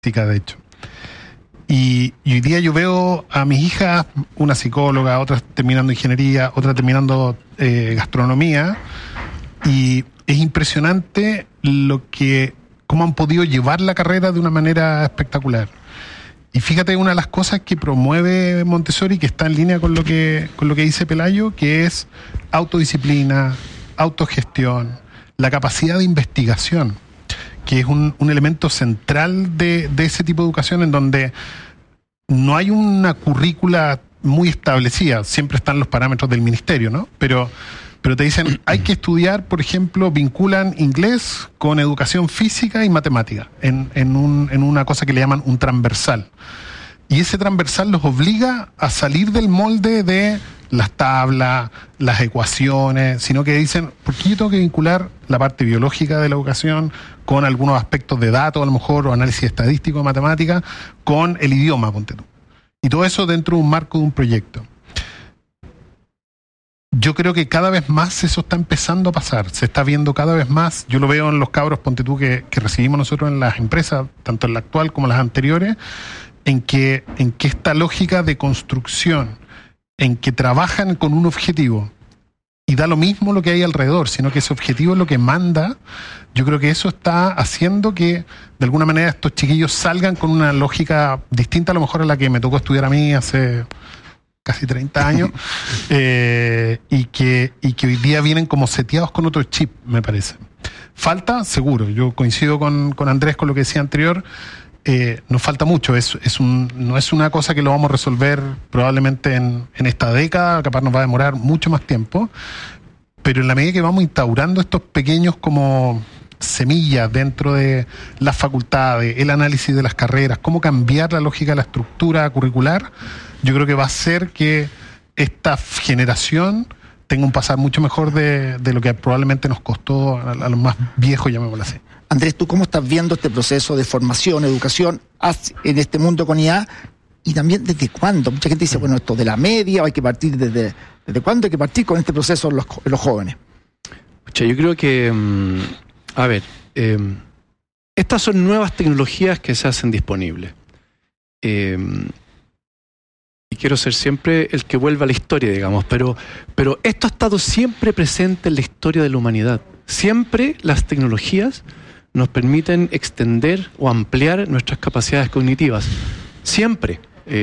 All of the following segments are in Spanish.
de hecho. Y hoy día yo veo a mis hijas, una psicóloga, otra terminando ingeniería, otra terminando gastronomía, y es impresionante cómo han podido llevar la carrera de una manera espectacular. Y fíjate, una de las cosas que promueve Montessori, que está en línea con lo que dice Pelayo, que es autodisciplina, autogestión, la capacidad de investigación, que es un elemento central de ese tipo de educación, en donde no hay una currícula muy establecida. Siempre están los parámetros del ministerio, ¿no? Pero te dicen, hay que estudiar, por ejemplo, vinculan inglés con educación física y matemática en una cosa que le llaman un transversal. Y ese transversal los obliga a salir del molde de las tablas, las ecuaciones, sino que dicen, ¿por qué yo tengo que vincular la parte biológica de la educación con algunos aspectos de datos, a lo mejor, o análisis estadístico, matemática, con el idioma, ponte tú? Y todo eso dentro de un marco de un proyecto. Yo creo que cada vez más eso está empezando a pasar, se está viendo cada vez más. Yo lo veo en los cabros, ponte tú, que recibimos nosotros en las empresas, tanto en la actual como en las anteriores, en que esta lógica de construcción, en que trabajan con un objetivo y da lo mismo lo que hay alrededor, sino que ese objetivo es lo que manda. Yo creo que eso está haciendo que de alguna manera estos chiquillos salgan con una lógica distinta a lo mejor a la que me tocó estudiar a mí hace casi 30 años, y que hoy día vienen como seteados con otro chip, me parece. Falta, seguro, yo coincido con Andrés con lo que decía anterior. Nos falta mucho, no es una cosa que lo vamos a resolver probablemente en esta década, capaz nos va a demorar mucho más tiempo, pero en la medida que vamos instaurando estos pequeños como semillas dentro de las facultades, el análisis de las carreras, cómo cambiar la lógica de la estructura curricular, yo creo que va a hacer que esta generación tenga un pasar mucho mejor de lo que probablemente nos costó a los más viejos, llamémoslo así. Andrés, ¿tú cómo estás viendo este proceso de formación, educación en este mundo con IA? Y también, ¿desde cuándo? Mucha gente dice, bueno, esto de la media, hay que partir ¿desde cuándo hay que partir con este proceso en los jóvenes? Pucha, yo creo que, estas son nuevas tecnologías que se hacen disponibles. Y quiero ser siempre el que vuelva a la historia, digamos, pero esto ha estado siempre presente en la historia de la humanidad. Siempre las tecnologías nos permiten extender o ampliar nuestras capacidades cognitivas. Siempre.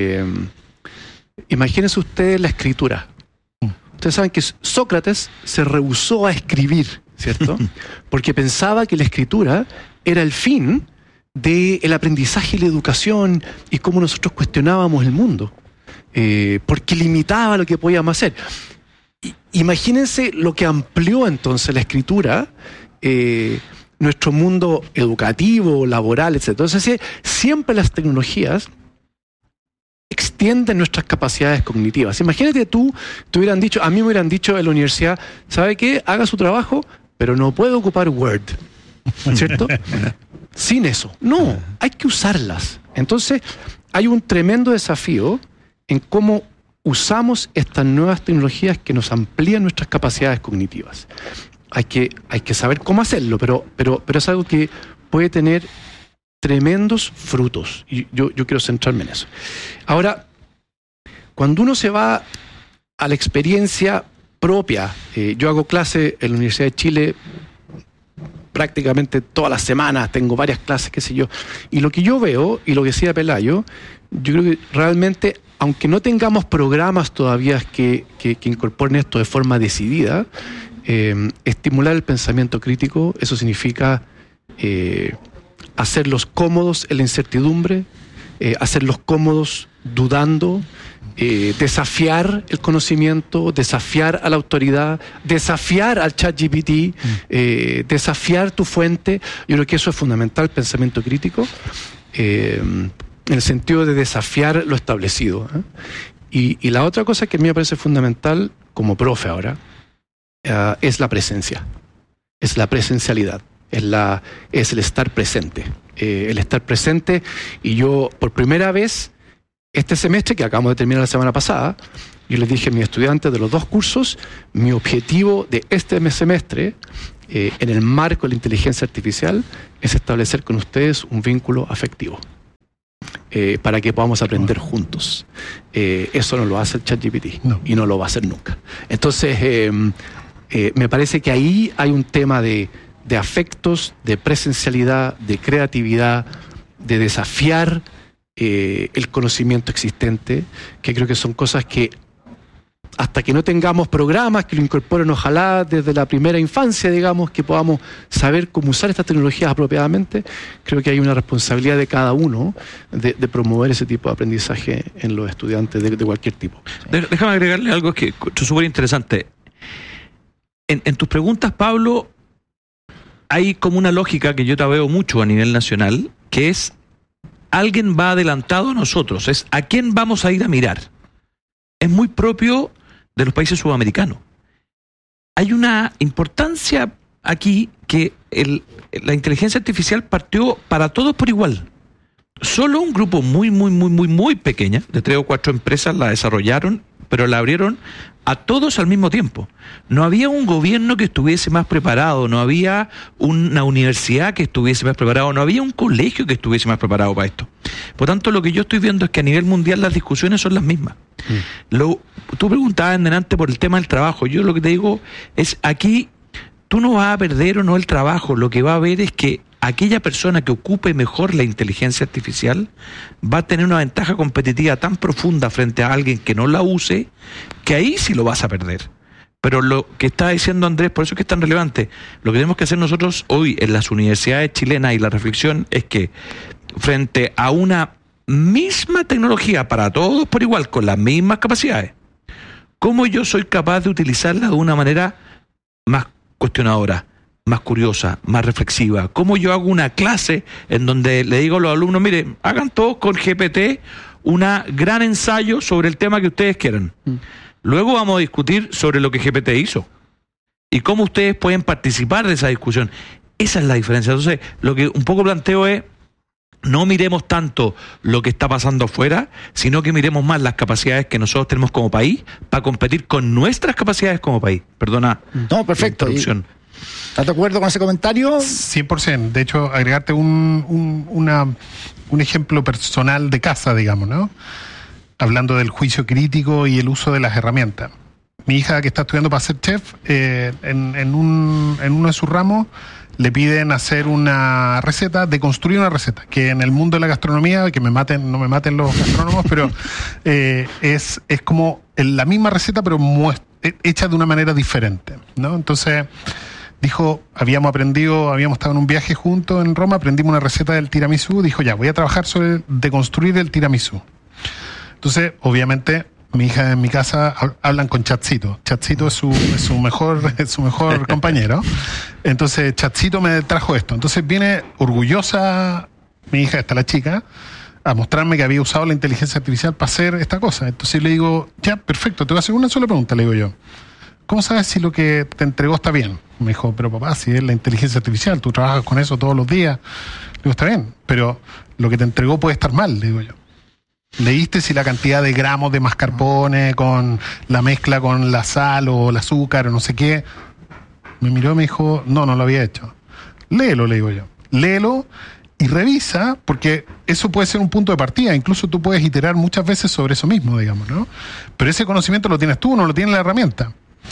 Imagínense ustedes la escritura. Ustedes saben que Sócrates se rehusó a escribir, ¿cierto? Porque pensaba que la escritura era el fin del aprendizaje y la educación y cómo nosotros cuestionábamos el mundo. Porque limitaba lo que podíamos hacer. Imagínense lo que amplió entonces la escritura, nuestro mundo educativo, laboral, etc. Entonces, siempre las tecnologías extienden nuestras capacidades cognitivas. Imagínate te hubieran dicho, a mí me hubieran dicho en la universidad, ¿sabe qué? Haga su trabajo, pero no puede ocupar Word, ¿cierto? Sin eso. No, hay que usarlas. Entonces, hay un tremendo desafío en cómo usamos estas nuevas tecnologías que nos amplían nuestras capacidades cognitivas. Hay que saber cómo hacerlo, pero es algo que puede tener tremendos frutos. Y yo quiero centrarme en eso. Ahora, cuando uno se va a la experiencia propia, yo hago clase en la Universidad de Chile prácticamente todas las semanas, tengo varias clases, qué sé yo, y lo que yo veo, y lo que decía Pelayo, yo creo que realmente, aunque no tengamos programas todavía que incorporen esto de forma decidida, estimular el pensamiento crítico, eso significa hacerlos cómodos en la incertidumbre, hacerlos cómodos dudando, desafiar el conocimiento, desafiar a la autoridad, desafiar al ChatGPT, desafiar tu fuente. Yo creo que eso es fundamental, el pensamiento crítico, en el sentido de desafiar lo establecido. Y la otra cosa que a mí me parece fundamental, como profe ahora, es la presencia, es la presencialidad, es el estar presente. El estar presente, y yo por primera vez este semestre, que acabamos de terminar la semana pasada, yo les dije a mis estudiantes de los dos cursos, mi objetivo de este semestre, en el marco de la inteligencia artificial, es establecer con ustedes un vínculo afectivo. para que podamos aprender juntos. Eso no lo hace el ChatGPT, y no lo va a hacer nunca. Entonces, me parece que ahí hay un tema de afectos, de presencialidad, de creatividad, de desafiar el conocimiento existente, que creo que son cosas que hasta que no tengamos programas que lo incorporen, ojalá desde la primera infancia, digamos, que podamos saber cómo usar estas tecnologías apropiadamente, creo que hay una responsabilidad de cada uno de promover ese tipo de aprendizaje en los estudiantes de cualquier tipo. Déjame agregarle algo que es súper interesante. En tus preguntas, Pablo, hay como una lógica que yo te veo mucho a nivel nacional, que es alguien va adelantado a nosotros, es a quién vamos a ir a mirar. Es muy propio de los países sudamericanos. Hay una importancia aquí que la inteligencia artificial partió para todos por igual. Solo un grupo muy pequeña, de 3 o 4 empresas, la desarrollaron, pero la abrieron a todos al mismo tiempo. No había un gobierno que estuviese más preparado, no había una universidad que estuviese más preparado, no había un colegio que estuviese más preparado para esto. Por tanto, lo que yo estoy viendo es que a nivel mundial las discusiones son las mismas. Tú preguntabas en delante por el tema del trabajo. Yo lo que te digo es, aquí tú no vas a perder o no el trabajo, lo que va a haber es que aquella persona que ocupe mejor la inteligencia artificial va a tener una ventaja competitiva tan profunda frente a alguien que no la use, que ahí sí lo vas a perder. Pero lo que está diciendo Andrés, por eso es que es tan relevante, lo que tenemos que hacer nosotros hoy en las universidades chilenas, y la reflexión es que frente a una misma tecnología para todos por igual, con las mismas capacidades, ¿cómo yo soy capaz de utilizarla de una manera más cuestionadora, más curiosa, más reflexiva? ¿Cómo yo hago una clase en donde le digo a los alumnos, miren, hagan todos con GPT un gran ensayo sobre el tema que ustedes quieran? Luego vamos a discutir sobre lo que GPT hizo y cómo ustedes pueden participar de esa discusión. Esa es la diferencia. Entonces, lo que un poco planteo es, no miremos tanto lo que está pasando afuera, sino que miremos más las capacidades que nosotros tenemos como país para competir con nuestras capacidades como país. Perdona. No, perfecto. ¿Estás de acuerdo con ese comentario? 100%. De hecho, agregarte un ejemplo personal de casa, digamos, ¿no? Hablando del juicio crítico y el uso de las herramientas. Mi hija, que está estudiando para ser chef, en uno de sus ramos le piden hacer una receta, de construir una receta, que en el mundo de la gastronomía, que no me maten los gastrónomos, pero es como la misma receta, pero hecha de una manera diferente, ¿no? Entonces dijo, habíamos estado en un viaje juntos en Roma, aprendimos una receta del tiramisú, dijo, ya, voy a trabajar sobre deconstruir el tiramisú. Entonces, obviamente, mi hija en mi casa hablan con Chatcito. Chatcito es su mejor compañero. Entonces, Chatcito me trajo esto. Entonces viene orgullosa mi hija, la chica, a mostrarme que había usado la inteligencia artificial para hacer esta cosa. Entonces le digo, ya, perfecto, te voy a hacer una sola pregunta, le digo yo. ¿Cómo sabes si lo que te entregó está bien? Me dijo, pero papá, si es la inteligencia artificial, tú trabajas con eso todos los días. Le digo, está bien, pero lo que te entregó puede estar mal, le digo yo. ¿Leíste si la cantidad de gramos de mascarpone con la mezcla con la sal o el azúcar o no sé qué? Me miró y me dijo, no lo había hecho. Léelo, le digo yo. Léelo y revisa, porque eso puede ser un punto de partida. Incluso tú puedes iterar muchas veces sobre eso mismo, digamos, ¿no? Pero ese conocimiento lo tienes tú, no lo tiene la herramienta.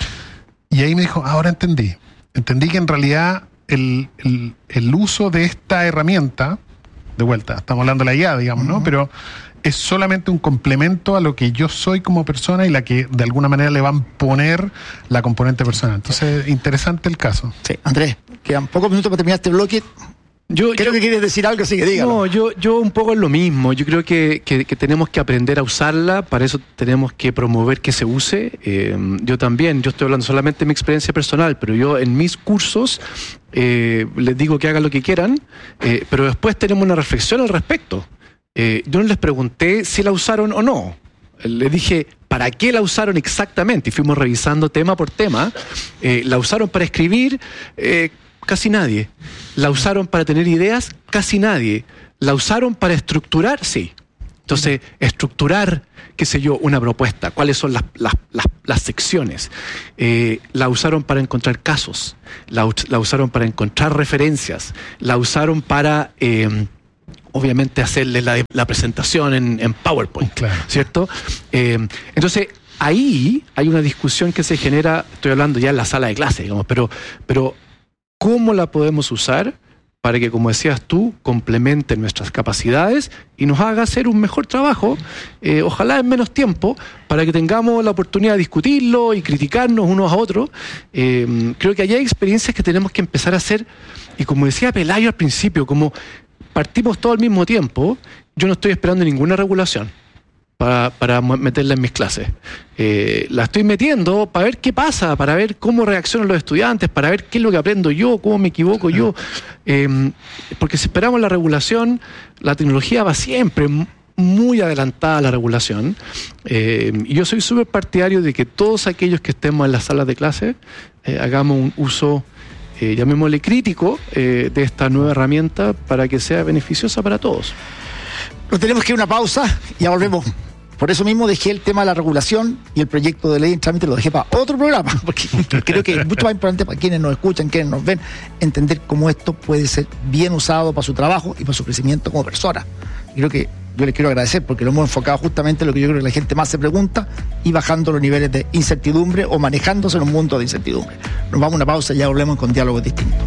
Y ahí me dijo, ahora entendí. Entendí que en realidad el uso de esta herramienta, de vuelta, estamos hablando de la IA, digamos, ¿no? Pero es solamente un complemento a lo que yo soy como persona y la que de alguna manera le van a poner la componente personal. Entonces, interesante el caso. Sí, Andrés, quedan pocos minutos para terminar este bloque. Creo que quieres decir algo, así que dígalo. No, yo un poco es lo mismo. Yo creo que tenemos que aprender a usarla, para eso tenemos que promover que se use. Yo estoy hablando solamente de mi experiencia personal, pero yo en mis cursos les digo que hagan lo que quieran, pero después tenemos una reflexión al respecto. Yo no les pregunté si la usaron o no. Les dije, ¿para qué la usaron exactamente? Y fuimos revisando tema por tema. ¿La usaron para escribir? Casi nadie. ¿La usaron para tener ideas? Casi nadie. ¿La usaron para estructurar? Sí. Entonces, estructurar, qué sé yo, una propuesta. ¿Cuáles son las secciones? La usaron para encontrar casos. La usaron para encontrar referencias. La usaron para obviamente hacerle la presentación en PowerPoint, Claro. ¿cierto? Entonces, ahí hay una discusión que se genera, estoy hablando ya en la sala de clase, digamos, pero ¿cómo la podemos usar para que, como decías tú, complemente nuestras capacidades y nos haga hacer un mejor trabajo, ojalá en menos tiempo, para que tengamos la oportunidad de discutirlo y criticarnos unos a otros? Creo que allá hay experiencias que tenemos que empezar a hacer, y como decía Pelayo al principio, como partimos todo al mismo tiempo, yo no estoy esperando ninguna regulación para meterla en mis clases. La estoy metiendo para ver qué pasa, para ver cómo reaccionan los estudiantes, para ver qué es lo que aprendo yo, cómo me equivoco yo. Porque si esperamos la regulación, la tecnología va siempre muy adelantada a la regulación. Y yo soy súper partidario de que todos aquellos que estemos en las salas de clase hagamos un uso, llamémosle crítico, de esta nueva herramienta para que sea beneficiosa para todos. Nos tenemos que ir a una pausa y ya volvemos. Por eso mismo dejé el tema de la regulación y el proyecto de ley en trámite, lo dejé para otro programa, porque creo que es mucho más importante para quienes nos escuchan, quienes nos ven, entender cómo esto puede ser bien usado para su trabajo y para su crecimiento como persona. Y creo que yo les quiero agradecer porque lo hemos enfocado justamente en lo que yo creo que la gente más se pregunta, y bajando los niveles de incertidumbre o manejándose en un mundo de incertidumbre. Nos vamos a una pausa y ya volvemos con Diálogos Distintos.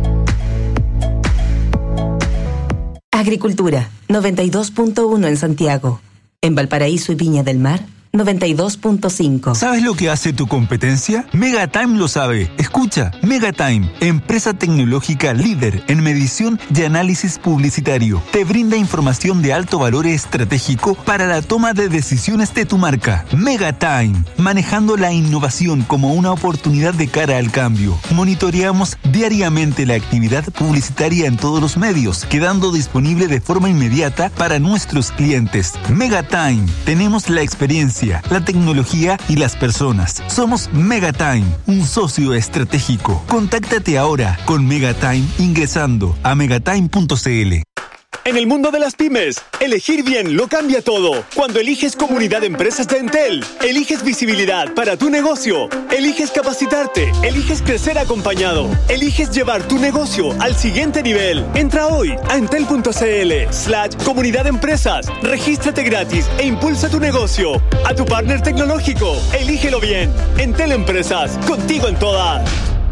Agricultura, 92.1 en Santiago. En Valparaíso y Viña del Mar, 92.5. ¿Sabes lo que hace tu competencia? Megatime lo sabe. Escucha, Megatime, empresa tecnológica líder en medición y análisis publicitario. Te brinda información de alto valor estratégico para la toma de decisiones de tu marca. Megatime, manejando la innovación como una oportunidad de cara al cambio. Monitoreamos diariamente la actividad publicitaria en todos los medios, quedando disponible de forma inmediata para nuestros clientes. Megatime, tenemos la experiencia, la tecnología y las personas. Somos Megatime, un socio estratégico. Contáctate ahora con Megatime ingresando a megatime.cl. En el mundo de las pymes, elegir bien lo cambia todo. Cuando eliges Comunidad de Empresas de Entel, eliges visibilidad para tu negocio, eliges capacitarte, eliges crecer acompañado, eliges llevar tu negocio al siguiente nivel. Entra hoy a entel.cl/Comunidad de Empresas, regístrate gratis e impulsa tu negocio. A tu partner tecnológico, elígelo bien. Entel Empresas, contigo en todas.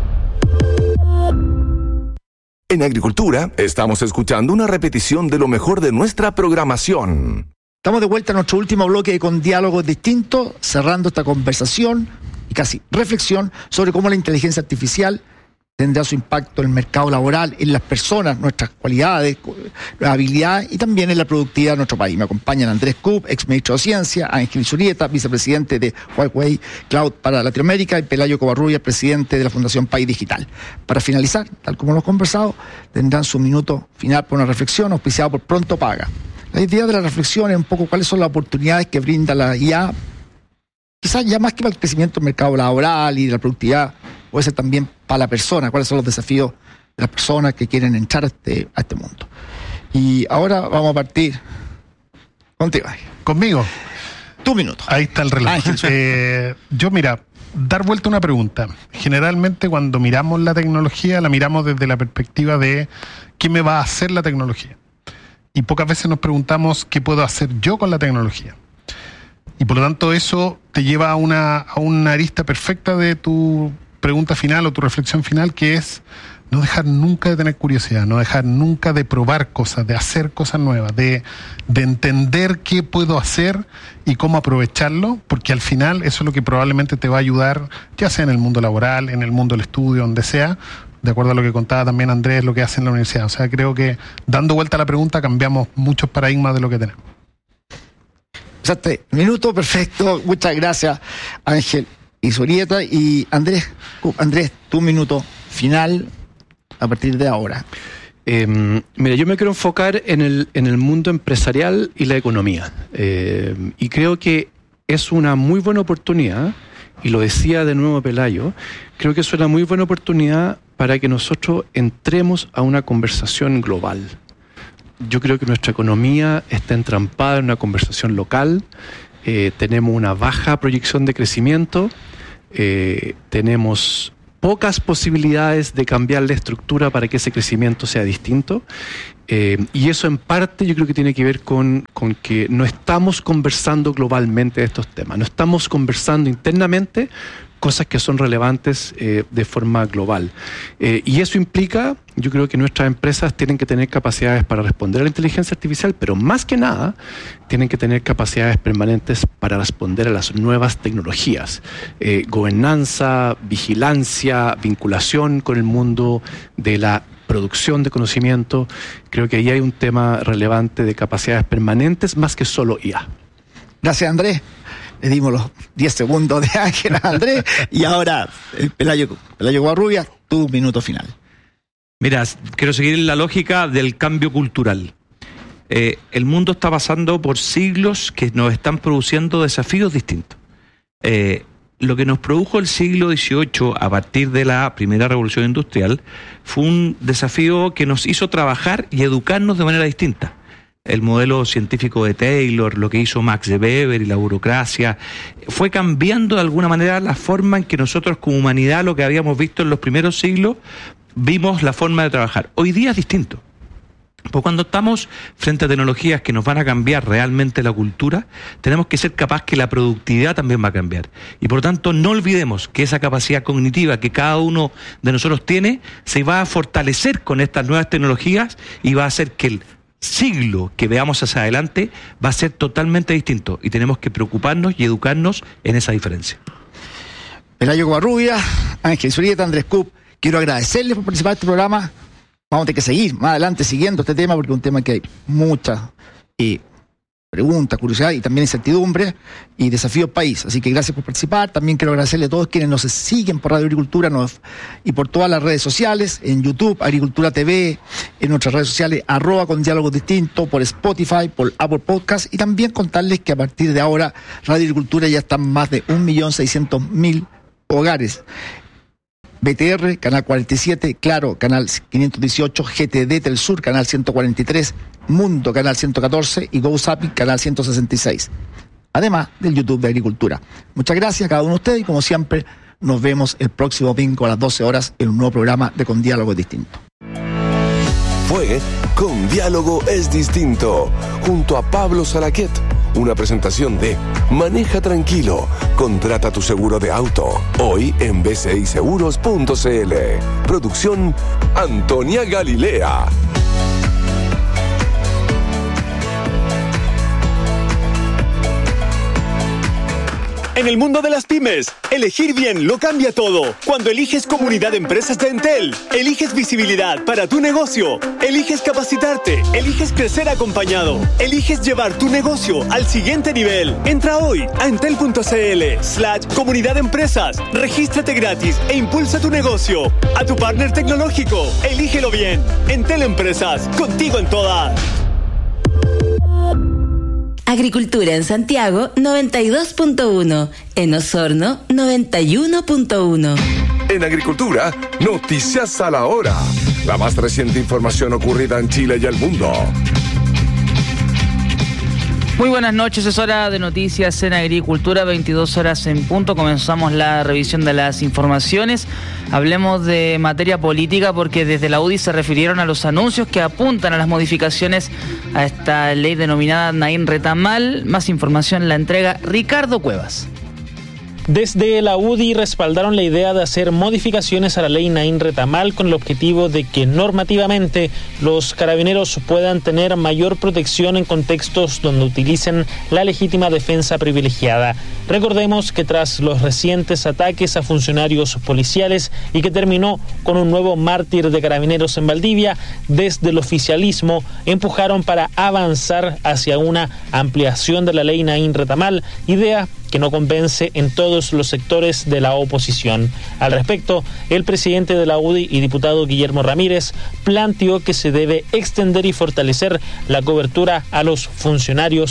En Agricultura, estamos escuchando una repetición de lo mejor de nuestra programación. Estamos de vuelta a nuestro último bloque con Diálogos Distintos, cerrando esta conversación y casi reflexión sobre cómo la inteligencia artificial tendrá su impacto en el mercado laboral, en las personas, nuestras cualidades, las habilidades y también en la productividad de nuestro país. Me acompañan Andrés Kup, ex ministro de Ciencia, Ángel Zurieta, vicepresidente de Huawei Cloud para Latinoamérica, y Pelayo Covarrubias, presidente de la Fundación País Digital. Para finalizar, tal como hemos conversado, tendrán su minuto final por una reflexión auspiciada por Pronto Paga. La idea de la reflexión es un poco cuáles son las oportunidades que brinda la IA, quizás ya más que para el crecimiento del mercado laboral y de la productividad, puede ser también para la persona, cuáles son los desafíos de las personas que quieren entrar a este mundo. Y ahora vamos a partir contigo. ¿Conmigo? Tu minuto. Ahí está el reloj. Yo, mira, dar vuelta a una pregunta. Generalmente cuando miramos la tecnología, la miramos desde la perspectiva de ¿qué me va a hacer la tecnología? Y pocas veces nos preguntamos ¿qué puedo hacer yo con la tecnología? Y por lo tanto eso te lleva a una arista perfecta de tu pregunta final o tu reflexión final, que es no dejar nunca de tener curiosidad, no dejar nunca de probar cosas, de hacer cosas nuevas, de entender qué puedo hacer y cómo aprovecharlo, porque al final eso es lo que probablemente te va a ayudar, ya sea en el mundo laboral, en el mundo del estudio, donde sea, de acuerdo a lo que contaba también Andrés, lo que hace en la universidad. O sea, creo que dando vuelta a la pregunta cambiamos muchos paradigmas de lo que tenemos. Minuto perfecto, muchas gracias Ángel y Zurieta. Y Andrés, tu minuto final a partir de ahora. Mira, yo me quiero enfocar en el mundo empresarial y la economía. Y creo que es una muy buena oportunidad, y lo decía de nuevo Pelayo, creo que es una muy buena oportunidad para que nosotros entremos a una conversación global. Yo creo que nuestra economía está entrampada en una conversación local, tenemos una baja proyección de crecimiento, tenemos pocas posibilidades de cambiar la estructura para que ese crecimiento sea distinto. Y eso en parte yo creo que tiene que ver con que no estamos conversando globalmente de estos temas, no estamos conversando internamente cosas que son relevantes de forma global. Y eso implica, yo creo que nuestras empresas tienen que tener capacidades para responder a la inteligencia artificial, pero más que nada tienen que tener capacidades permanentes para responder a las nuevas tecnologías. Gobernanza, vigilancia, vinculación con el mundo de la producción de conocimiento. Creo que ahí hay un tema relevante de capacidades permanentes más que solo IA. Gracias, Andrés. Le dimos los 10 segundos de Ángel a Andrés y ahora Pelayo Covarrubias, tu minuto final. Mira, quiero seguir la lógica del cambio cultural. El mundo está pasando por siglos que nos están produciendo desafíos distintos. Lo que nos produjo el siglo XVIII a partir de la primera revolución industrial fue un desafío que nos hizo trabajar y educarnos de manera distinta. El modelo científico de Taylor, lo que hizo Max Weber y la burocracia, fue cambiando de alguna manera la forma en que nosotros como humanidad, lo que habíamos visto en los primeros siglos, vimos la forma de trabajar. Hoy día es distinto. Porque cuando estamos frente a tecnologías que nos van a cambiar realmente la cultura, tenemos que ser capaces que la productividad también va a cambiar. Y por lo tanto, no olvidemos que esa capacidad cognitiva que cada uno de nosotros tiene, se va a fortalecer con estas nuevas tecnologías y va a hacer que el siglo que veamos hacia adelante va a ser totalmente distinto. Y tenemos que preocuparnos y educarnos en esa diferencia. Pelayo Covarrubias, Ángel Zurieta, Andrés Kupp, quiero agradecerles por participar en este programa. Vamos a tener que seguir más adelante siguiendo este tema porque es un tema que hay muchas preguntas, curiosidad y también incertidumbre y desafíos país. Así que gracias por participar. También quiero agradecerle a todos quienes nos siguen por Radio Agricultura y por todas las redes sociales, en YouTube, Agricultura TV, en nuestras redes sociales, @con diálogos distintos, por Spotify, por Apple Podcast, y también contarles que a partir de ahora Radio Agricultura ya están más de 1.600.000 hogares. BTR, Canal 47, Claro, Canal 518, GTD Telsur, Canal 143, Mundo, Canal 114 y GoZapping, Canal 166. Además del YouTube de Agricultura. Muchas gracias a cada uno de ustedes y como siempre nos vemos el próximo domingo a las 12 horas en un nuevo programa de Con Diálogo es Distinto. Fue Con Diálogo es Distinto, junto a Pablo Salaquet. Una presentación de Maneja Tranquilo, contrata tu seguro de auto. Hoy en bciseguros.cl. Producción Antonia Galilea. En el mundo de las pymes, elegir bien lo cambia todo. Cuando eliges Comunidad de Empresas de Entel, eliges visibilidad para tu negocio, eliges capacitarte, eliges crecer acompañado, eliges llevar tu negocio al siguiente nivel. Entra hoy a entel.cl/Comunidad de Empresas, regístrate gratis e impulsa tu negocio. A tu partner tecnológico, elígelo bien. Entel Empresas, contigo en todas. Agricultura en Santiago 92.1, en Osorno 91.1. En Agricultura, noticias a la hora. La más reciente información ocurrida en Chile y el mundo. Muy buenas noches, es hora de noticias en Agricultura, 22 horas en punto. Comenzamos la revisión de las informaciones. Hablemos de materia política porque desde la UDI se refirieron a los anuncios que apuntan a las modificaciones a esta ley denominada Nain Retamal. Más información la entrega Ricardo Cuevas. Desde la UDI respaldaron la idea de hacer modificaciones a la ley Nain Retamal con el objetivo de que normativamente los carabineros puedan tener mayor protección en contextos donde utilicen la legítima defensa privilegiada. Recordemos que tras los recientes ataques a funcionarios policiales y que terminó con un nuevo mártir de carabineros en Valdivia, desde el oficialismo empujaron para avanzar hacia una ampliación de la ley Nain Retamal, idea que no convence en todos los sectores de la oposición. Al respecto, el presidente de la UDI y diputado Guillermo Ramírez planteó que se debe extender y fortalecer la cobertura a los funcionarios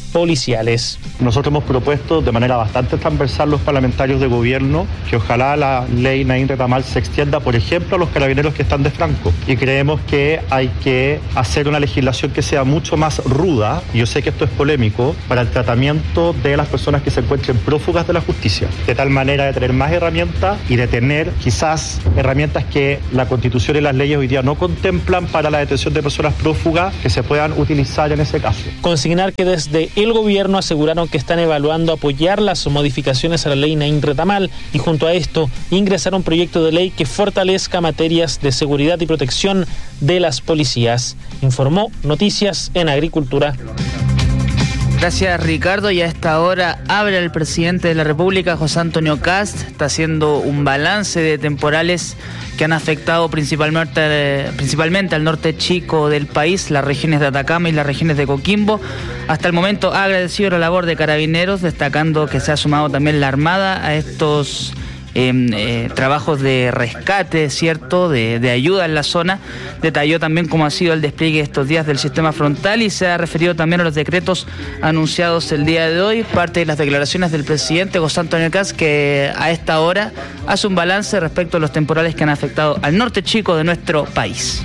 policiales. Nosotros hemos propuesto de manera bastante transversal los parlamentarios de gobierno que ojalá la ley Nain Retamal se extienda, por ejemplo, a los carabineros que están de franco. Y creemos que hay que hacer una legislación que sea mucho más ruda, y yo sé que esto es polémico, para el tratamiento de las personas que se encuentren prófugas de la justicia, de tal manera de tener más herramientas y de tener quizás herramientas que la Constitución y las leyes hoy día no contemplan para la detención de personas prófugas, que se puedan utilizar en ese caso. Consignar que desde el gobierno aseguraron que están evaluando apoyar las modificaciones a la ley Nain Retamal y junto a esto ingresar un proyecto de ley que fortalezca materias de seguridad y protección de las policías. Informó Noticias en Agricultura. Gracias, Ricardo. Y a esta hora abre el presidente de la República, José Antonio Kast. Está haciendo un balance de temporales que han afectado principalmente al norte chico del país, las regiones de Atacama y las regiones de Coquimbo. Hasta el momento ha agradecido la labor de Carabineros, destacando que se ha sumado también la Armada a estos trabajos de rescate, ¿cierto?, de ayuda en la zona. Detalló también cómo ha sido el despliegue estos días del sistema frontal y se ha referido también a los decretos anunciados el día de hoy. Parte de las declaraciones del presidente José Antonio Kast, que a esta hora hace un balance respecto a los temporales que han afectado al norte chico de nuestro país.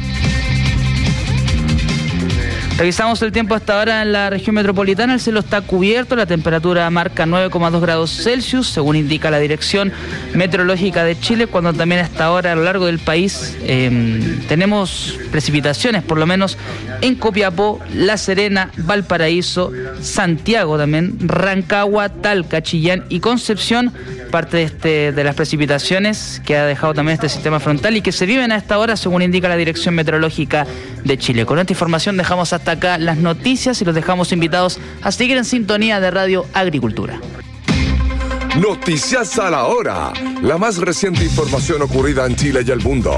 Revisamos el tiempo hasta ahora en la región metropolitana. El cielo está cubierto, la temperatura marca 9,2 grados Celsius, según indica la Dirección Meteorológica de Chile, cuando también hasta ahora a lo largo del país tenemos precipitaciones, por lo menos en Copiapó, La Serena, Valparaíso, Santiago también, Rancagua, Talca, Chillán y Concepción. Parte de las precipitaciones que ha dejado también este sistema frontal y que se viven a esta hora, según indica la Dirección Meteorológica de Chile. Con esta información dejamos hasta acá las noticias y los dejamos invitados a seguir en sintonía de Radio Agricultura. Noticias a la hora, la más reciente información ocurrida en Chile y el mundo.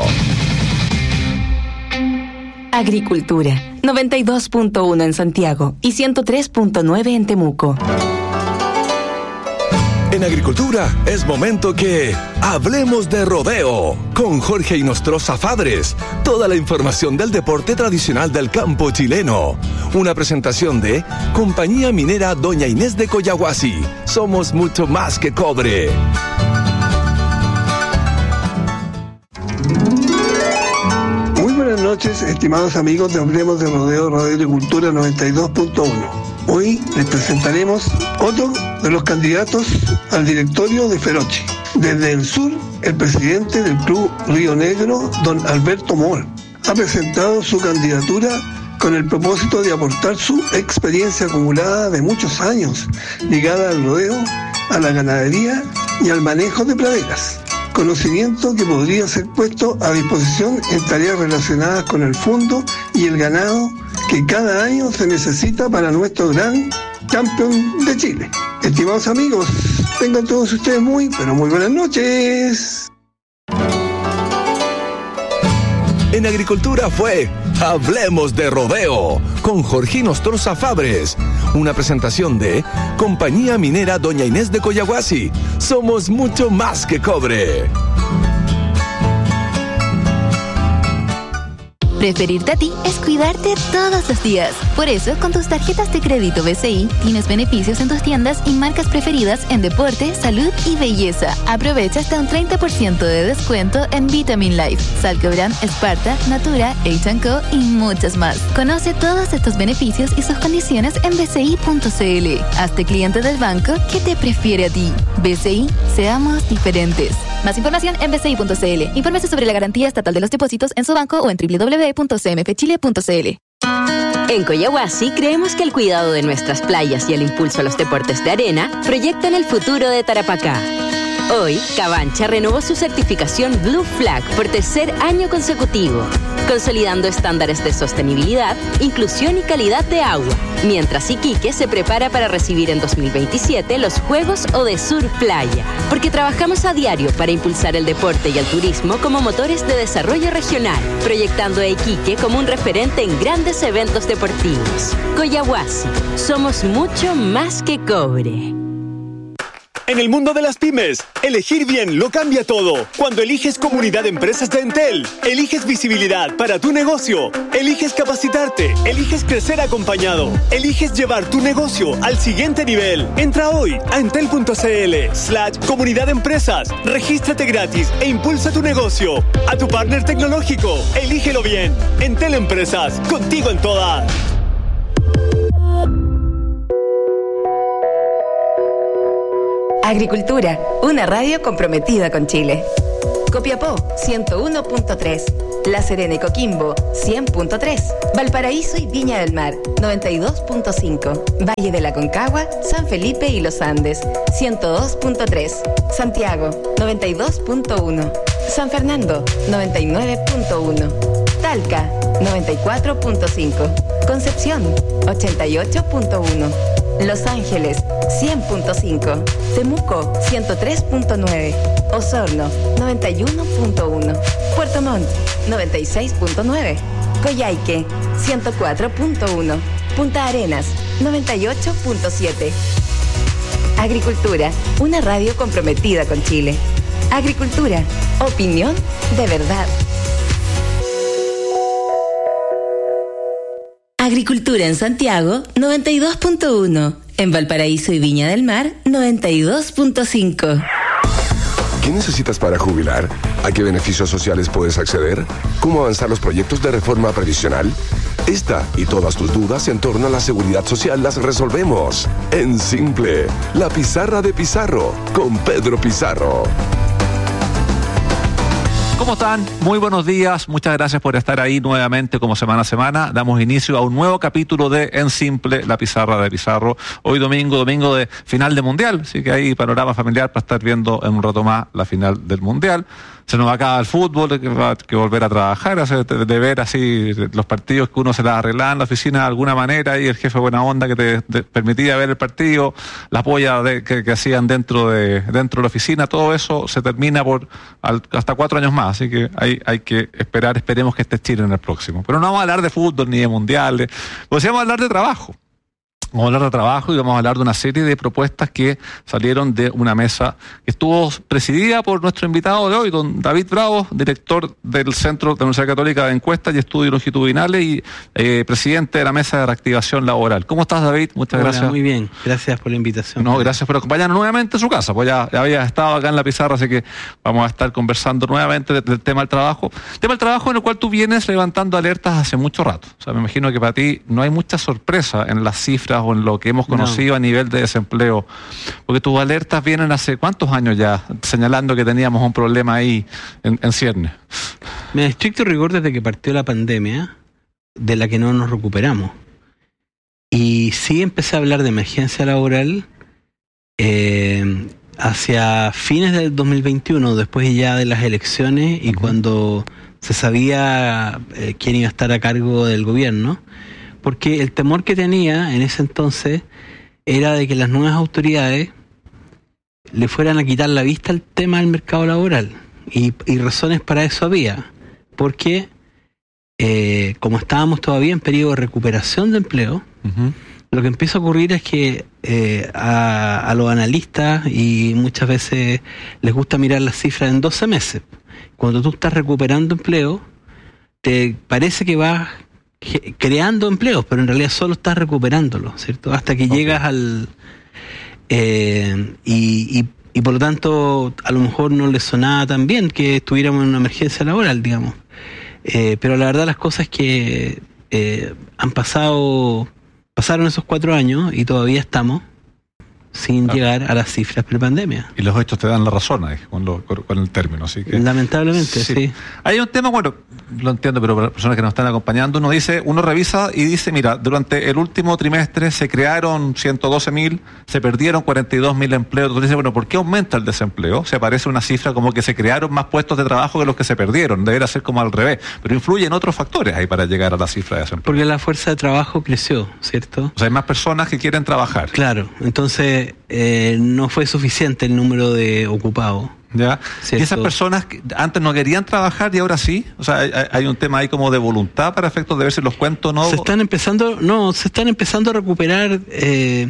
Agricultura, 92.1 en Santiago y 103.9 en Temuco. En Agricultura es momento que hablemos de rodeo con Jorge Inostroza Fabres. Toda la información del deporte tradicional del campo chileno. Una presentación de Compañía Minera Doña Inés de Coyahuasi. Somos mucho más que cobre. Muy buenas noches, estimados amigos de Hablemos de Rodeo, Radio Agricultura 92.1. Hoy les presentaremos otro de los candidatos al directorio de Ferochi. Desde el sur, el presidente del Club Río Negro, don Alberto Moll, ha presentado su candidatura con el propósito de aportar su experiencia acumulada de muchos años, ligada al rodeo, a la ganadería y al manejo de praderas. Conocimiento que podría ser puesto a disposición en tareas relacionadas con el fondo y el ganado que cada año se necesita para nuestro gran campeón de Chile. Estimados amigos, tengan todos ustedes muy buenas noches. En Agricultura fue Hablemos de Rodeo con Jorge Inostroza Fabres. Una presentación de Compañía Minera Doña Inés de Coyahuasi. Somos mucho más que cobre. Preferirte a ti es cuidarte todos los días. Por eso, con tus tarjetas de crédito BCI, tienes beneficios en tus tiendas y marcas preferidas en deporte, salud y belleza. Aprovecha hasta un 30% de descuento en Vitamin Life, Salcobran, Sparta, Natura, H&Co y muchas más. Conoce todos estos beneficios y sus condiciones en bci.cl. Hazte cliente del banco que te prefiere a ti. BCI, seamos diferentes. Más información en bci.cl. Infórmese sobre la garantía estatal de los depósitos en su banco o en www.cmfchile.cl. En Coyahuasi creemos que el cuidado de nuestras playas y el impulso a los deportes de arena proyectan el futuro de Tarapacá. Hoy, Cabancha renovó su certificación Blue Flag por tercer año consecutivo, consolidando estándares de sostenibilidad, inclusión y calidad de agua, mientras Iquique se prepara para recibir en 2027 los Juegos Odesur Playa, porque trabajamos a diario para impulsar el deporte y el turismo como motores de desarrollo regional, proyectando a Iquique como un referente en grandes eventos deportivos. Coyahuasi, somos mucho más que cobre. En el mundo de las pymes, elegir bien lo cambia todo. Cuando eliges Comunidad de Empresas de Entel, eliges visibilidad para tu negocio, eliges capacitarte, eliges crecer acompañado, eliges llevar tu negocio al siguiente nivel. Entra hoy a entel.cl/comunidad de empresas, regístrate gratis e impulsa tu negocio. A tu partner tecnológico, elígelo bien. Entel Empresas, contigo en todas. Agricultura, una radio comprometida con Chile. Copiapó, 101.3. La Serena y Coquimbo, 100.3. Valparaíso y Viña del Mar, 92.5. Valle de la Concagua, San Felipe y Los Andes, 102.3. Santiago, 92.1. San Fernando, 99.1. Talca, 94.5. Concepción, 88.1. Los Ángeles, 100.5. Temuco, 103.9. Osorno, 91.1. Puerto Montt, 96.9. Coyhaique, 104.1. Punta Arenas, 98.7. Agricultura, una radio comprometida con Chile. Agricultura, opinión de verdad. Agricultura en Santiago, 92.1. En Valparaíso y Viña del Mar, 92.5. ¿Qué necesitas para jubilar? ¿A qué beneficios sociales puedes acceder? ¿Cómo avanzar los proyectos de reforma previsional? Esta y todas tus dudas en torno a la seguridad social las resolvemos en Simple, la pizarra de Pizarro, con Pedro Pizarro. ¿Cómo están? Muy buenos días, muchas gracias por estar ahí nuevamente como semana a semana. Damos inicio a un nuevo capítulo de En Simple, la pizarra de Pizarro. Hoy domingo de final de Mundial, así que hay panorama familiar para estar viendo en un rato más la final del Mundial. Se nos acaba el fútbol, hay que volver a trabajar, de ver así los partidos que uno se las arreglaba en la oficina de alguna manera, y el jefe buena onda que te permitía ver el partido, la polla que hacían dentro de la oficina, todo eso se termina hasta 4 años más, así que hay que esperemos que esté Chile en el próximo. Pero no vamos a hablar de fútbol ni de mundiales, pues sí vamos a hablar de trabajo. Vamos a hablar de trabajo y vamos a hablar de una serie de propuestas que salieron de una mesa que estuvo presidida por nuestro invitado de hoy, don David Bravo, director del Centro de la Universidad Católica de Encuestas y Estudios Longitudinales y presidente de la Mesa de Reactivación Laboral. ¿Cómo estás, David? Muchas gracias. Muy bien, gracias por la invitación. No, gracias por acompañarnos nuevamente a su casa, pues ya había estado acá en la pizarra, así que vamos a estar conversando nuevamente del tema del trabajo. Tema del trabajo en el cual tú vienes levantando alertas hace mucho rato. O sea, me imagino que para ti no hay mucha sorpresa en las cifras o en lo que hemos conocido a nivel de desempleo, porque tus alertas vienen hace ¿cuántos años ya? Señalando que teníamos un problema ahí en ciernes. En estricto rigor, desde que partió la pandemia, de la que no nos recuperamos. Y sí empecé a hablar de emergencia laboral hacia fines del 2021, después ya de las elecciones y cuando se sabía quién iba a estar a cargo del gobierno. Porque el temor que tenía en ese entonces era de que las nuevas autoridades le fueran a quitar la vista al tema del mercado laboral. Y razones para eso había. Porque como estábamos todavía en periodo de recuperación de empleo, lo que empieza a ocurrir es que a los analistas, y muchas veces les gusta mirar las cifras en 12 meses. Cuando tú estás recuperando empleo, te parece que vas creando empleos, pero en realidad solo estás recuperándolo, ¿cierto? Hasta que llegas al... y por lo tanto, a lo mejor no les sonaba tan bien que estuviéramos en una emergencia laboral, digamos. Pero la verdad las cosas es que pasaron esos 4 años y todavía estamos sin llegar a las cifras prepandemia. Y los hechos te dan la razón con el término, así que... Lamentablemente, sí. Hay un tema, bueno, lo entiendo, pero para las personas que nos están acompañando, uno revisa y dice, mira, durante el último trimestre se crearon 112.000, se perdieron 42.000 empleos. Entonces dice, bueno, ¿por qué aumenta el desempleo? Se aparece una cifra como que se crearon más puestos de trabajo que los que se perdieron. Debería ser como al revés. Pero influyen otros factores ahí para llegar a la cifra de desempleo. Porque la fuerza de trabajo creció, ¿cierto? O sea, hay más personas que quieren trabajar. Claro, entonces no fue suficiente el número de ocupados. ¿Ya? ¿Cierto? Y esas personas que antes no querían trabajar y ahora sí, o sea, hay un tema ahí como de voluntad para efectos de ver si los cuentos no... Se están empezando a recuperar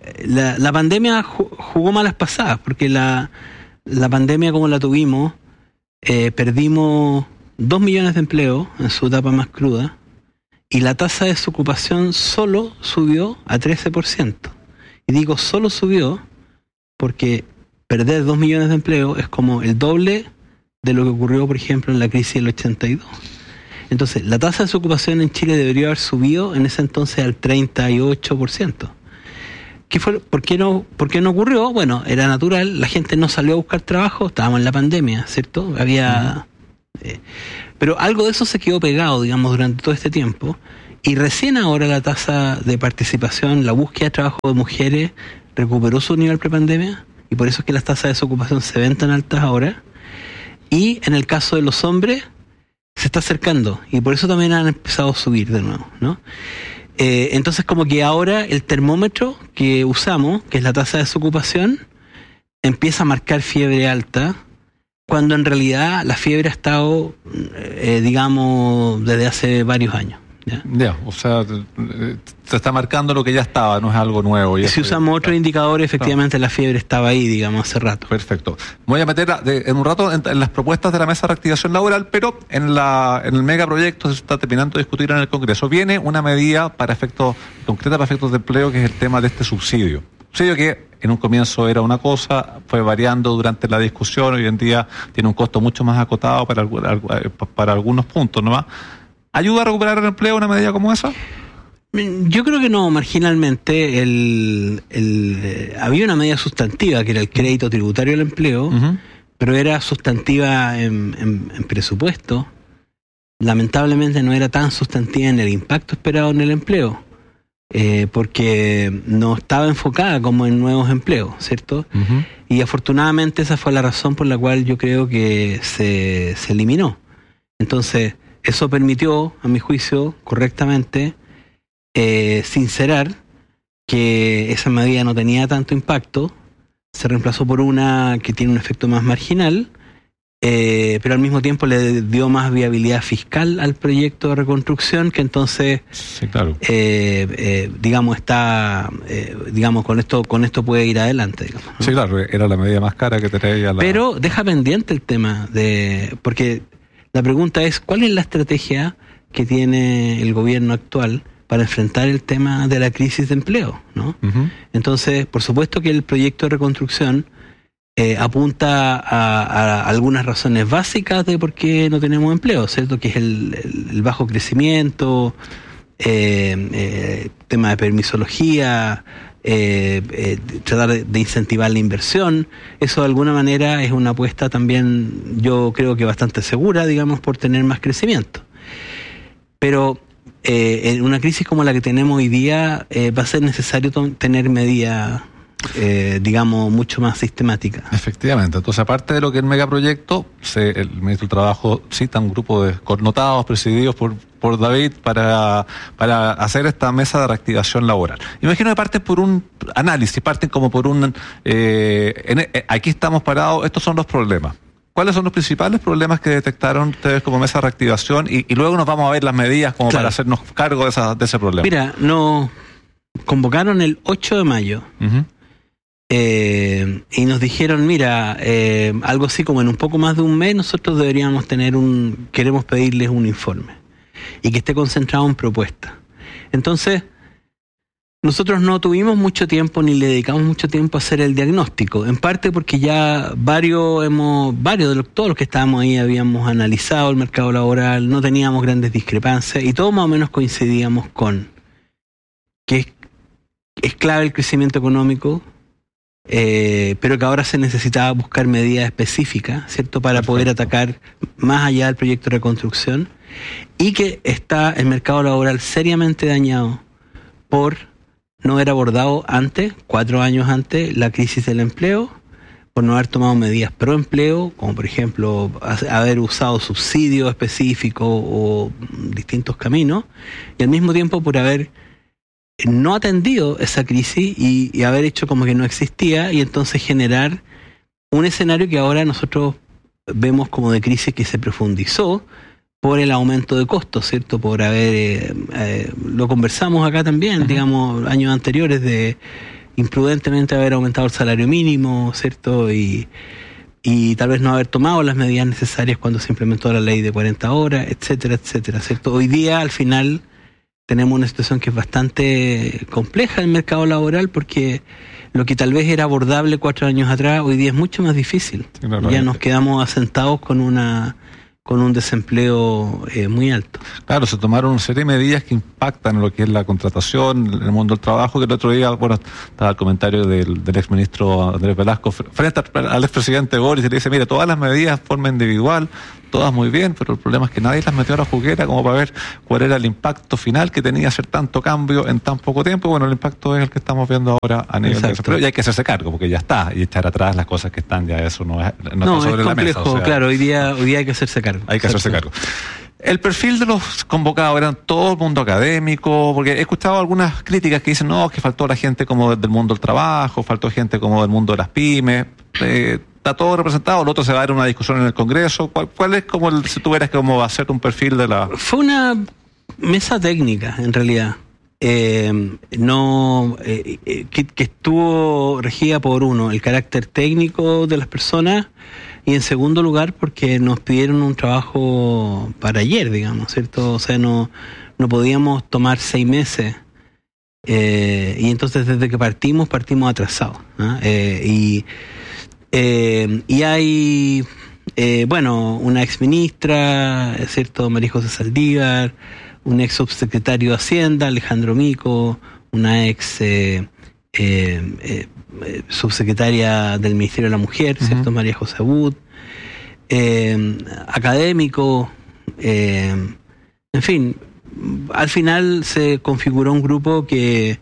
la pandemia jugó malas pasadas, porque la pandemia como la tuvimos, perdimos 2 millones de empleos en su etapa más cruda, y la tasa de desocupación solo subió a 13%. Y digo solo subió porque perder 2 millones de empleos es como el doble de lo que ocurrió, por ejemplo, en la crisis del 82. Entonces, la tasa de desocupación en Chile debería haber subido en ese entonces al 38%. ¿Por qué no ocurrió? Bueno, era natural, la gente no salió a buscar trabajo, estábamos en la pandemia, ¿cierto? Había... pero algo de eso se quedó pegado, digamos, durante todo este tiempo, y recién ahora la tasa de participación, la búsqueda de trabajo de mujeres recuperó su nivel prepandemia, y por eso es que las tasas de desocupación se ven tan altas ahora, y en el caso de los hombres se está acercando, y por eso también han empezado a subir de nuevo, ¿no? Entonces como que ahora el termómetro que usamos, que es la tasa de desocupación, empieza a marcar fiebre alta, cuando en realidad la fiebre ha estado, digamos, desde hace varios años. Ya, o sea, se está marcando lo que ya estaba, no es algo nuevo. Si usamos otro indicador, efectivamente la fiebre estaba ahí, digamos, hace rato. Perfecto. Me voy a meter en un rato en las propuestas de la mesa de reactivación laboral, pero en el megaproyecto se está terminando de discutir en el Congreso. Viene una medida concreta para efectos de empleo, que es el tema de este subsidio. Subsidio que en un comienzo era una cosa, fue variando durante la discusión, hoy en día tiene un costo mucho más acotado para algunos puntos nomás. ¿Ayuda a recuperar el empleo una medida como esa? Yo creo que no, marginalmente. Había una medida sustantiva, que era el crédito tributario al empleo, pero era sustantiva en presupuesto. Lamentablemente no era tan sustantiva en el impacto esperado en el empleo, porque no estaba enfocada como en nuevos empleos, ¿cierto? Y afortunadamente esa fue la razón por la cual yo creo que se eliminó. Entonces, eso permitió, a mi juicio, correctamente, sincerar que esa medida no tenía tanto impacto, se reemplazó por una que tiene un efecto más marginal, pero al mismo tiempo le dio más viabilidad fiscal al proyecto de reconstrucción, que entonces, sí, claro. digamos, con esto puede ir adelante. Digamos, ¿no? Sí, claro, era la medida más cara que traía Pero deja pendiente el tema porque la pregunta es, ¿cuál es la estrategia que tiene el gobierno actual para enfrentar el tema de la crisis de empleo, ¿no? Entonces, por supuesto que el proyecto de reconstrucción apunta a algunas razones básicas de por qué no tenemos empleo, ¿cierto? Que es el bajo crecimiento, tema de permisología, tratar de incentivar la inversión. Eso de alguna manera es una apuesta también, yo creo que bastante segura, digamos, por tener más crecimiento. Pero en una crisis como la que tenemos hoy día va a ser necesario tener medidas, digamos, mucho más sistemáticas. Efectivamente. Entonces, aparte de lo que es el megaproyecto, el Ministro del Trabajo cita un grupo de connotados presididos por David para hacer esta mesa de reactivación laboral. Imagino que parten por un análisis, parten como por aquí estamos parados, estos son los problemas. ¿Cuáles son los principales problemas que detectaron ustedes como mesa de reactivación? Y luego nos vamos a ver las medidas como para hacernos cargo de ese problema. Mira, nos convocaron el 8 de mayo y nos dijeron, mira, algo así como en un poco más de un mes nosotros deberíamos queremos pedirles un informe y que esté concentrado en propuestas. Entonces, nosotros no tuvimos mucho tiempo ni le dedicamos mucho tiempo a hacer el diagnóstico, en parte porque ya todos los que estábamos ahí habíamos analizado el mercado laboral, no teníamos grandes discrepancias y todos más o menos coincidíamos con que es clave el crecimiento económico, pero que ahora se necesitaba buscar medidas específicas, ¿cierto?, para poder atacar más allá del proyecto de reconstrucción, y que está el mercado laboral seriamente dañado por no haber abordado 4 años antes, la crisis del empleo, por no haber tomado medidas pro empleo, como por ejemplo haber usado subsidios específicos o distintos caminos, y al mismo tiempo por haber no atendido esa crisis y haber hecho como que no existía, y entonces generar un escenario que ahora nosotros vemos como de crisis que se profundizó por el aumento de costos, ¿cierto? Por haber, lo conversamos acá también, digamos, años anteriores, de imprudentemente haber aumentado el salario mínimo, ¿cierto? Y tal vez no haber tomado las medidas necesarias cuando se implementó la ley de 40 horas, etcétera, etcétera, ¿cierto? Hoy día, al final, tenemos una situación que es bastante compleja en el mercado laboral, porque lo que tal vez era abordable 4 años atrás, hoy día es mucho más difícil. Sí, ya nos quedamos asentados con un desempleo muy alto. Claro, se tomaron una serie de medidas que impactan en lo que es la contratación, en el mundo del trabajo, que el otro día, bueno, estaba el comentario del exministro Andrés Velasco frente al expresidente Boris, y le dice, mira, todas las medidas de forma individual, todas muy bien, pero el problema es que nadie las metió a la juguera como para ver cuál era el impacto final que tenía hacer tanto cambio en tan poco tiempo. Bueno, el impacto es el que estamos viendo ahora a nivel de desempleo, y hay que hacerse cargo, porque ya está, y echar atrás las cosas que están, ya eso no está sobre la mesa. O sea, claro, hoy día hay que hacerse cargo. Hay que hacerse cargo. El perfil de los convocados eran todo el mundo académico, porque he escuchado algunas críticas que dicen, no, que faltó la gente como del mundo del trabajo, faltó gente como del mundo de las pymes. Está todo representado, el otro se va a dar una discusión en el Congreso. ¿Cuál es como si tuvieras como hacer un perfil de la...? Fue una mesa técnica, en realidad. Que estuvo regida por el carácter técnico de las personas, y en segundo lugar porque nos pidieron un trabajo para ayer, digamos, ¿cierto? O sea, no podíamos tomar 6 meses, y entonces desde que partimos atrasados, ¿no? Y hay una exministra, ¿cierto? María José Saldívar, un ex subsecretario de Hacienda, Alejandro Mico, una ex subsecretaria del Ministerio de la Mujer, ¿cierto? María José Abud, académico, en fin, al final se configuró un grupo que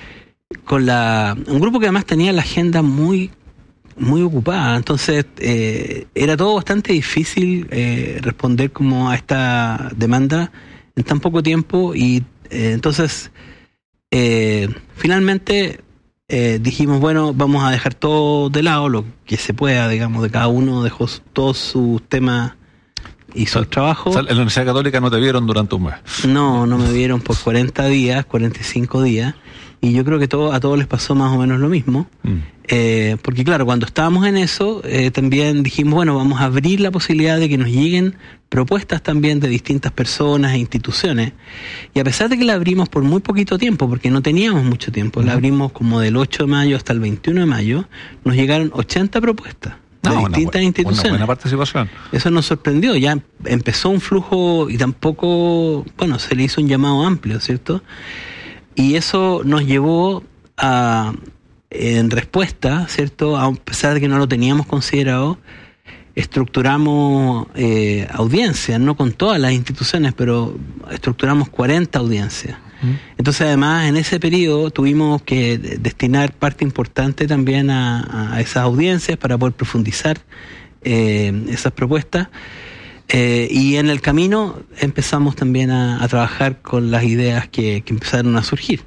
además tenía la agenda muy ocupada, entonces era todo bastante difícil responder como a esta demanda en tan poco tiempo, y entonces finalmente dijimos, bueno, vamos a dejar todo de lado, lo que se pueda, digamos, de cada uno dejó todos sus temas y sus trabajos. En la Universidad Católica no te vieron durante un mes. No me vieron por 40 días, 45 días, y yo creo que a todos les pasó más o menos lo mismo. Porque claro, cuando estábamos en eso, también dijimos, bueno, vamos a abrir la posibilidad de que nos lleguen propuestas también de distintas personas e instituciones, y a pesar de que la abrimos por muy poquito tiempo, porque no teníamos mucho tiempo, la abrimos como del 8 de mayo hasta el 21 de mayo, nos llegaron 80 propuestas de distintas instituciones. Una buena participación. Eso nos sorprendió, ya empezó un flujo, y tampoco, se le hizo un llamado amplio, ¿cierto? Y eso nos llevó en respuesta, ¿cierto? A pesar de que no lo teníamos considerado, estructuramos audiencias, no con todas las instituciones, pero estructuramos 40 audiencias. Entonces, además, en ese periodo tuvimos que destinar parte importante también a esas audiencias para poder profundizar esas propuestas. Y en el camino empezamos también a trabajar con las ideas que empezaron a surgir.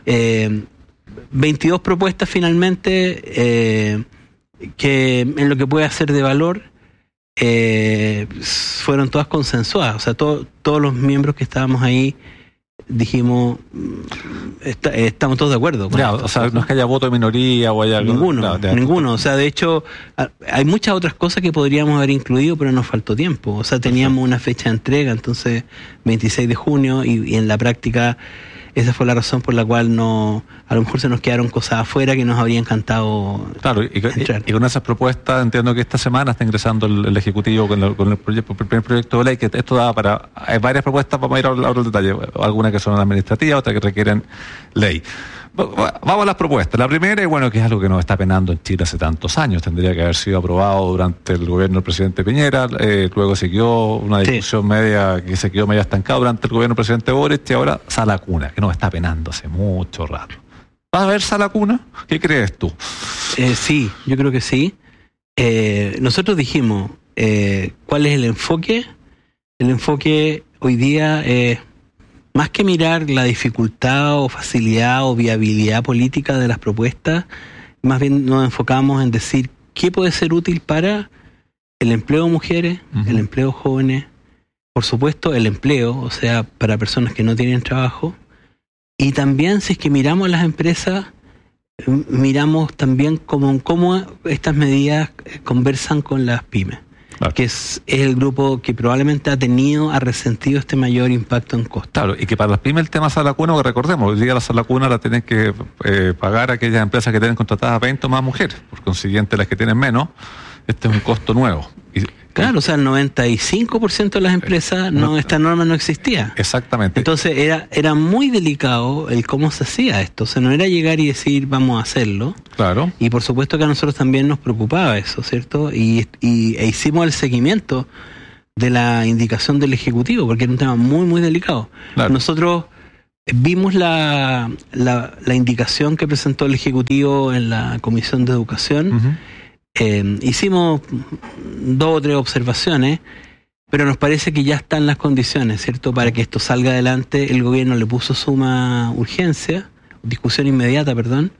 22 propuestas finalmente, que en lo que puede ser de valor, fueron todas consensuadas. O sea, todos los miembros que estábamos ahí dijimos, estamos todos de acuerdo con esto. O sea, no es que haya voto de minoría o haya... Ninguno. O sea, de hecho, hay muchas otras cosas que podríamos haber incluido, pero nos faltó tiempo. O sea, teníamos una fecha de entrega, entonces 26 de junio, y en la práctica esa fue la razón por la cual a lo mejor se nos quedaron cosas afuera que nos habría encantado. Claro, y con esas propuestas entiendo que esta semana está ingresando el Ejecutivo con el primer proyecto de ley, que esto da para... Hay varias propuestas, vamos a ir a hablar del detalle, algunas que son administrativas, otras que requieren ley. Vamos a las propuestas. La primera, que es algo que nos está penando en Chile hace tantos años, tendría que haber sido aprobado durante el gobierno del presidente Piñera, luego siguió una discusión media estancada durante el gobierno del presidente Boric, y ahora sala cuna, que nos está penando hace mucho rato. ¿Va a haber sala cuna? ¿Qué crees tú? Sí, yo creo que sí. Nosotros dijimos, ¿cuál es el enfoque? El enfoque hoy día es, más que mirar la dificultad o facilidad o viabilidad política de las propuestas, más bien nos enfocamos en decir qué puede ser útil para el empleo de mujeres, el empleo de jóvenes, por supuesto el empleo, o sea, para personas que no tienen trabajo, y también si es que miramos las empresas, miramos también cómo estas medidas conversan con las pymes. Claro. Que es el grupo que probablemente ha resentido este mayor impacto en costos. Claro, y que para las pymes el tema sala cuna, que recordemos, hoy día la sala cuna la tienen que pagar aquellas empresas que tienen contratadas 20 o más mujeres, por consiguiente las que tienen menos, este es un costo nuevo. Claro, o sea, el 95% de las empresas esta norma no existía. Exactamente. Entonces era muy delicado el cómo se hacía esto. O sea, no era llegar y decir vamos a hacerlo. Claro. Y por supuesto que a nosotros también nos preocupaba eso, ¿cierto? E hicimos el seguimiento de la indicación del Ejecutivo, porque era un tema muy, muy delicado. Claro. Nosotros vimos la indicación que presentó el Ejecutivo en la Comisión de Educación. Uh-huh. Hicimos 2 o 3 observaciones, pero nos parece que ya están las condiciones, ¿cierto? Para que esto salga adelante. El gobierno le puso suma urgencia, discusión inmediata, perdón,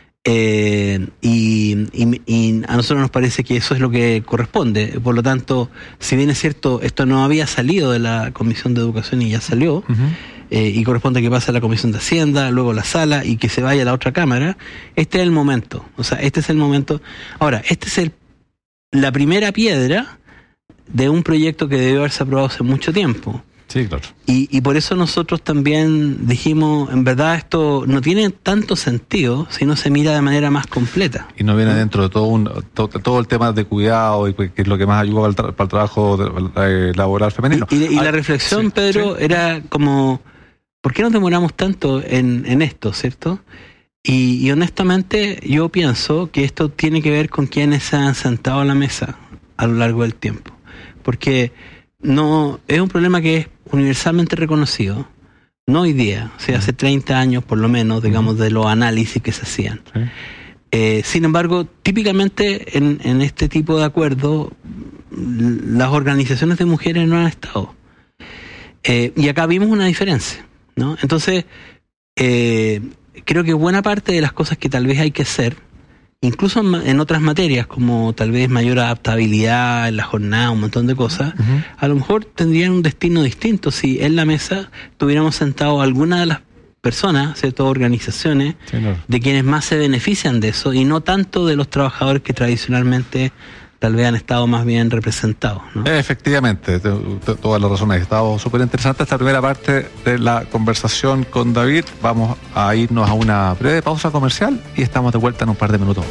y a nosotros nos parece que eso es lo que corresponde. Por lo tanto, si bien es cierto, esto no había salido de la Comisión de Educación y ya salió, y corresponde que pase a la Comisión de Hacienda, luego a la Sala y que se vaya a la otra Cámara, este es el momento. O sea, este es el momento. Ahora, este es la primera piedra de un proyecto que debió haberse aprobado hace mucho tiempo. Sí, claro. Y por eso nosotros también dijimos, en verdad esto no tiene tanto sentido si no se mira de manera más completa. Y no viene dentro de todo el tema de cuidado, y que es lo que más ayuda para el trabajo laboral femenino. Y la reflexión, sí, Pedro, sí, era como, ¿por qué nos demoramos tanto en esto, cierto? Y honestamente yo pienso que esto tiene que ver con quienes se han sentado a la mesa a lo largo del tiempo. Porque no es un problema que es universalmente reconocido, no hoy día, o sea, hace 30 años por lo menos, digamos, de los análisis que se hacían. Sí. Sin embargo, típicamente en este tipo de acuerdos, las organizaciones de mujeres no han estado. Y acá vimos una diferencia, ¿no? Entonces, creo que buena parte de las cosas que tal vez hay que hacer, incluso en otras materias, como tal vez mayor adaptabilidad en la jornada, un montón de cosas, a lo mejor tendrían un destino distinto si en la mesa tuviéramos sentado alguna de las personas, ¿cierto? Organizaciones, sí, no, de quienes más se benefician de eso, y no tanto de los trabajadores que tradicionalmente tal vez han estado más bien representados, ¿no? Efectivamente, todas las razones. Ha estado súper interesante esta primera parte de la conversación con David. Vamos a irnos a una breve pausa comercial y estamos de vuelta en un par de minutos.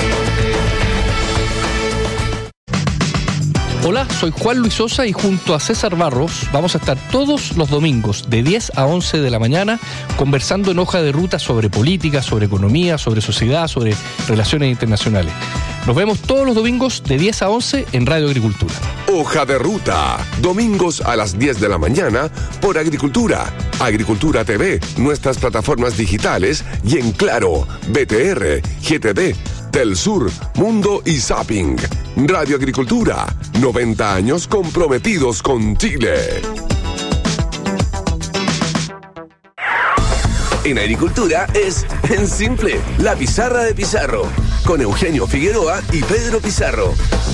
Hola, soy Juan Luis Sosa y junto a César Barros vamos a estar todos los domingos de 10 a 11 de la mañana conversando en Hoja de Ruta sobre política, sobre economía, sobre sociedad, sobre relaciones internacionales. Nos vemos todos los domingos de 10 a 11 en Radio Agricultura. Hoja de Ruta, domingos a las 10 de la mañana por Agricultura, Agricultura TV, nuestras plataformas digitales y en Claro, BTR, GTD, Telsur, Mundo y Zapping. Radio Agricultura, 90 años comprometidos con Chile. En Agricultura es En Simple, la pizarra de Pizarro, con Eugenio Figueroa y Pedro Pizarro.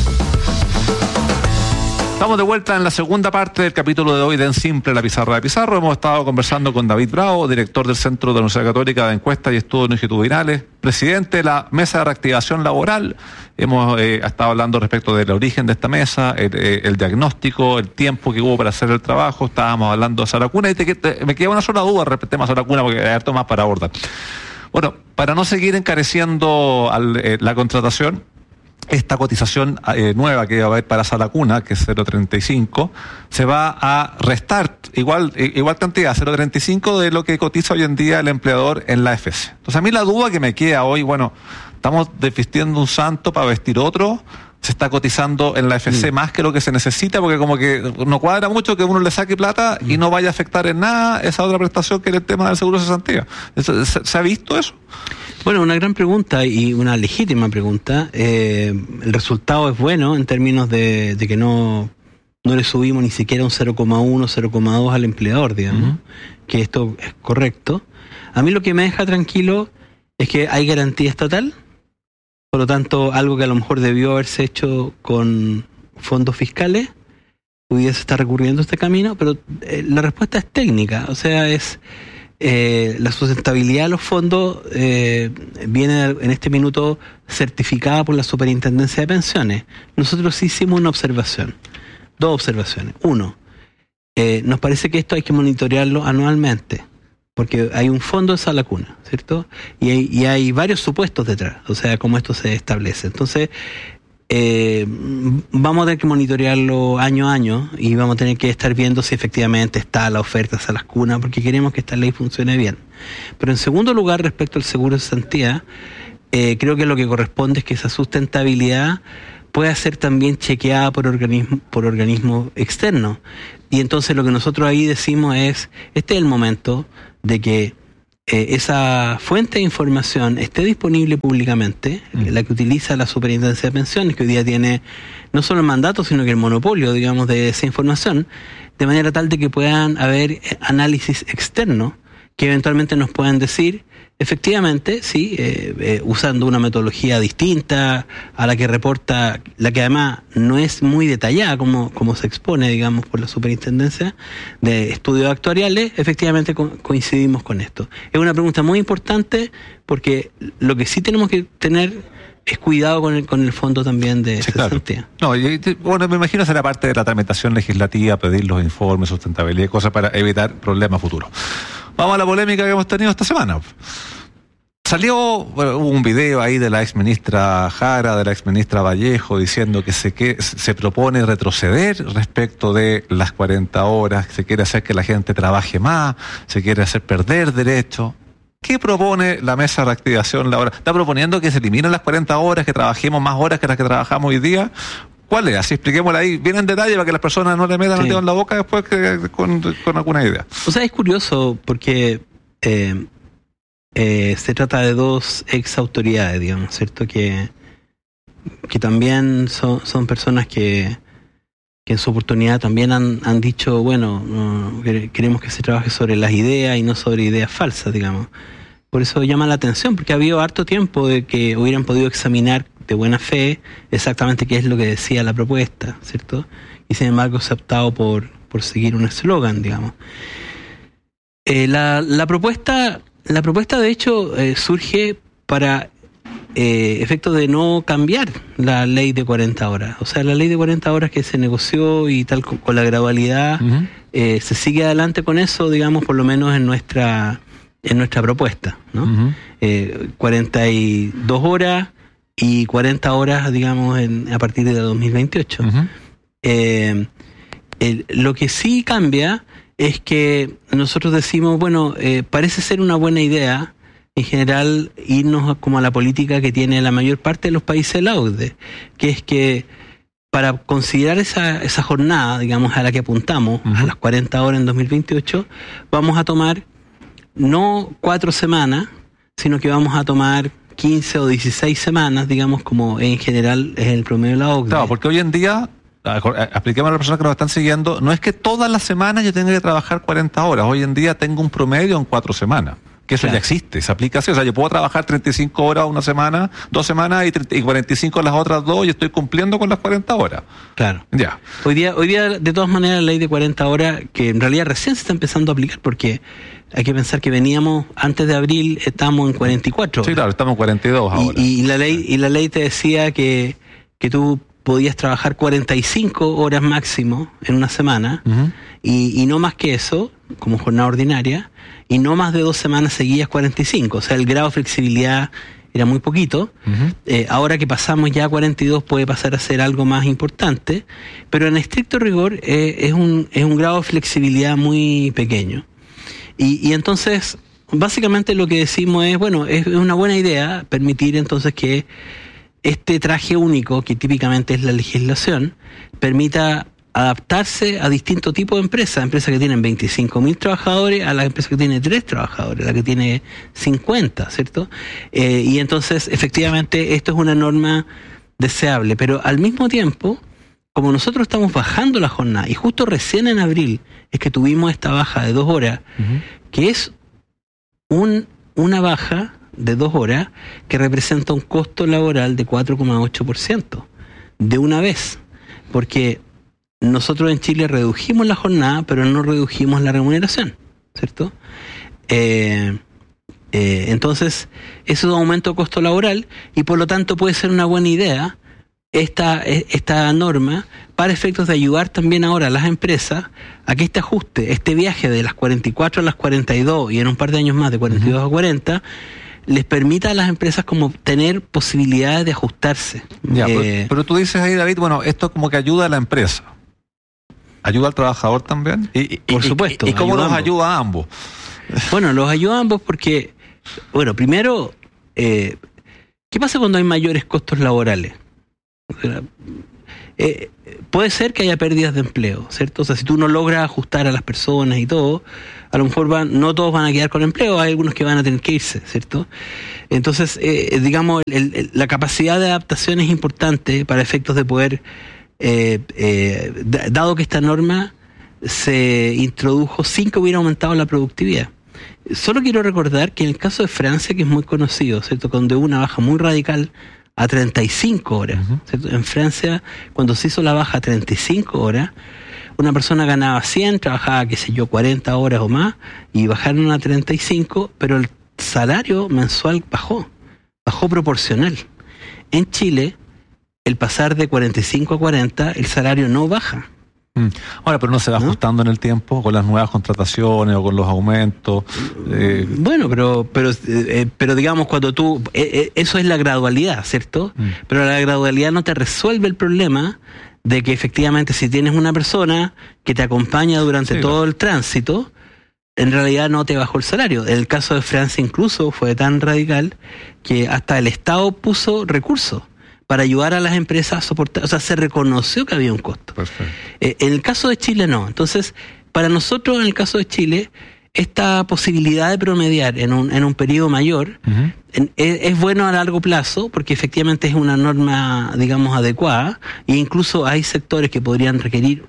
Estamos de vuelta en la segunda parte del capítulo de hoy de En Simple, la pizarra de Pizarro. Hemos estado conversando con David Bravo, director del Centro de la Universidad Católica de Encuestas y Estudios Longitudinales, presidente de la Mesa de Reactivación Laboral. Hemos estado hablando respecto del origen de esta mesa, el diagnóstico, el tiempo que hubo para hacer el trabajo. Estábamos hablando de Sala Cuna y me queda una sola duda respecto al tema Sala Cuna porque hay harto más para abordar. Bueno, para no seguir encareciendo la contratación, esta cotización nueva que va a haber para Sala Cuna, que es 0.35, se va a restar igual cantidad, 0.35 de lo que cotiza hoy en día el empleador en la AFC. Entonces a mí la duda que me queda hoy, bueno, estamos desvistiendo un santo para vestir otro, se está cotizando en la AFC más que lo que se necesita, porque como que no cuadra mucho que uno le saque plata y no vaya a afectar en nada esa otra prestación que es el tema del seguro de cesantía. ¿Se ha visto eso? Bueno, una gran pregunta y una legítima pregunta. El resultado es bueno en términos de que no le subimos ni siquiera un 0,1, 0,2 al empleador, digamos, que esto es correcto. A mí lo que me deja tranquilo es que hay garantía estatal, por lo tanto, algo que a lo mejor debió haberse hecho con fondos fiscales, pudiese estar recurriendo a este camino, pero la respuesta es técnica, o sea, es la sustentabilidad de los fondos viene en este minuto certificada por la Superintendencia de Pensiones. Nosotros sí hicimos una observación, 2 observaciones. 1, nos parece que esto hay que monitorearlo anualmente, porque hay un fondo de esa lacuna, ¿cierto? Y hay varios supuestos detrás, o sea, cómo esto se establece. Entonces, vamos a tener que monitorearlo año a año y vamos a tener que estar viendo si efectivamente está la oferta hacia las cunas, porque queremos que esta ley funcione bien. Pero en segundo lugar, respecto al seguro de cesantía, creo que lo que corresponde es que esa sustentabilidad pueda ser también chequeada por organismos externos. Y entonces lo que nosotros ahí decimos es, este es el momento de que esa fuente de información esté disponible públicamente, la que utiliza la Superintendencia de Pensiones, que hoy día tiene no solo el mandato, sino que el monopolio, digamos, de esa información, de manera tal de que puedan haber análisis externos que eventualmente nos puedan decir, efectivamente, sí, usando una metodología distinta a la que reporta, la que además no es muy detallada como se expone, digamos, por la Superintendencia de Estudios Actuariales, efectivamente coincidimos con esto. Es una pregunta muy importante porque lo que sí tenemos que tener es cuidado con el fondo también de cesantía. Claro. No, bueno, me imagino será parte de la tramitación legislativa, pedir los informes, sustentabilidad y cosas para evitar problemas futuros. Vamos a la polémica que hemos tenido esta semana. Salió un video ahí de la exministra Jara, de la exministra Vallejo, diciendo que se propone retroceder respecto de las 40 horas, se quiere hacer que la gente trabaje más, se quiere hacer perder derechos. ¿Qué propone la mesa de reactivación laboral? ¿Está proponiendo que se eliminen las 40 horas, que trabajemos más horas que las que trabajamos hoy día? ¿Cuál es? Así expliquémosla ahí bien en detalle para que las personas no le metan el dedo en la boca después con alguna idea. O sea, es curioso porque se trata de 2 ex autoridades, digamos, ¿cierto? Que también son personas que en su oportunidad también han dicho, bueno, queremos que se trabaje sobre las ideas y no sobre ideas falsas, digamos. Por eso llama la atención, porque ha habido harto tiempo de que hubieran podido examinar de buena fe exactamente qué es lo que decía la propuesta, ¿cierto? Y sin embargo se ha optado por seguir un eslogan, digamos. La propuesta de hecho surge para efectos de no cambiar la ley de 40 horas. O sea, la ley de 40 horas que se negoció y tal con la gradualidad, se sigue adelante con eso, digamos, por lo menos en nuestra propuesta, ¿no? 42 horas y 40 horas, digamos, a partir de 2028. Lo que sí cambia es que nosotros decimos, bueno, parece ser una buena idea, en general, irnos como a la política que tiene la mayor parte de los países de la OCDE, que es que para considerar esa jornada, digamos, a la que apuntamos, a las 40 horas en 2028, vamos a tomar no 4 semanas, sino que vamos a tomar 15 o 16 semanas, digamos, como en general es el promedio de la OCDE. Claro, porque hoy en día, expliquemos a las personas que nos están siguiendo, no es que todas las semanas yo tenga que trabajar 40 horas, hoy en día tengo un promedio en 4 semanas. Que eso ya existe, se aplica así. O sea, yo puedo trabajar 35 horas una semana, 2 semanas y 45 las otras 2 y estoy cumpliendo con las 40 horas. Claro. Ya. Hoy día, de todas maneras, la ley de 40 horas, que en realidad recién se está empezando a aplicar porque hay que pensar que veníamos, antes de abril, estábamos en 44 horas. Sí, claro, estamos en 42 ahora. Y la ley te decía que tú podías trabajar 45 horas máximo en una semana y no más que eso, como jornada ordinaria, y no más de 2 semanas seguidas 45. O sea, el grado de flexibilidad era muy poquito. Ahora que pasamos ya a 42 puede pasar a ser algo más importante, pero en estricto rigor es un grado de flexibilidad muy pequeño. Y entonces, básicamente lo que decimos es, bueno, es una buena idea permitir entonces que este traje único, que típicamente es la legislación, permita adaptarse a distintos tipos de empresas que tienen 25.000 trabajadores a la empresa que tiene 3 trabajadores, la que tiene 50, ¿cierto? Y entonces, efectivamente, esto es una norma deseable, pero al mismo tiempo, como nosotros estamos bajando la jornada, y justo recién en abril es que tuvimos esta baja de 2 horas, que es una baja de 2 horas que representa un costo laboral de 4,8% de una vez, porque nosotros en Chile redujimos la jornada, pero no redujimos la remuneración, ¿cierto? Entonces, eso es un aumento de costo laboral y por lo tanto puede ser una buena idea esta norma para efectos de ayudar también ahora a las empresas a que este ajuste, este viaje de las 44 a las 42 y en un par de años más de 42 a 40, les permita a las empresas como tener posibilidades de ajustarse. Ya, pero tú dices ahí, David, bueno, esto como que ayuda a la empresa. ¿Ayuda al trabajador también? Por supuesto. ¿Y cómo nos ayuda a ambos? Bueno, los ayuda a ambos porque, bueno, primero, ¿qué pasa cuando hay mayores costos laborales? Puede ser que haya pérdidas de empleo, ¿cierto? O sea, si tú no logras ajustar a las personas y todo, a lo mejor no todos van a quedar con empleo, hay algunos que van a tener que irse, ¿cierto? Entonces, digamos, la capacidad de adaptación es importante para efectos de poder, dado que esta norma se introdujo sin que hubiera aumentado la productividad. Solo quiero recordar que en el caso de Francia, que es muy conocido, ¿cierto? Donde hubo una baja muy radical a 35 horas. ¿Cierto? En Francia, cuando se hizo la baja a 35 horas, una persona ganaba 100, trabajaba, 40 horas o más, y bajaron a 35, pero el salario mensual bajó proporcional. En Chile, el pasar de 45 a 40, el salario no baja. Ahora, pero no se va ajustando en el tiempo con las nuevas contrataciones o con los aumentos. Bueno, pero digamos, cuando tú... eso es la gradualidad, ¿cierto? Pero la gradualidad no te resuelve el problema de que efectivamente si tienes una persona que te acompaña durante todo el tránsito, en realidad no te bajó el salario. El caso de Francia incluso fue tan radical que hasta el Estado puso recursos para ayudar a las empresas a soportar, o sea, se reconoció que había un costo. En el caso de Chile no. Entonces, para nosotros, en el caso de Chile, esta posibilidad de promediar en un periodo mayor es bueno a largo plazo, porque efectivamente es una norma, digamos, adecuada, e incluso hay sectores que podrían requerir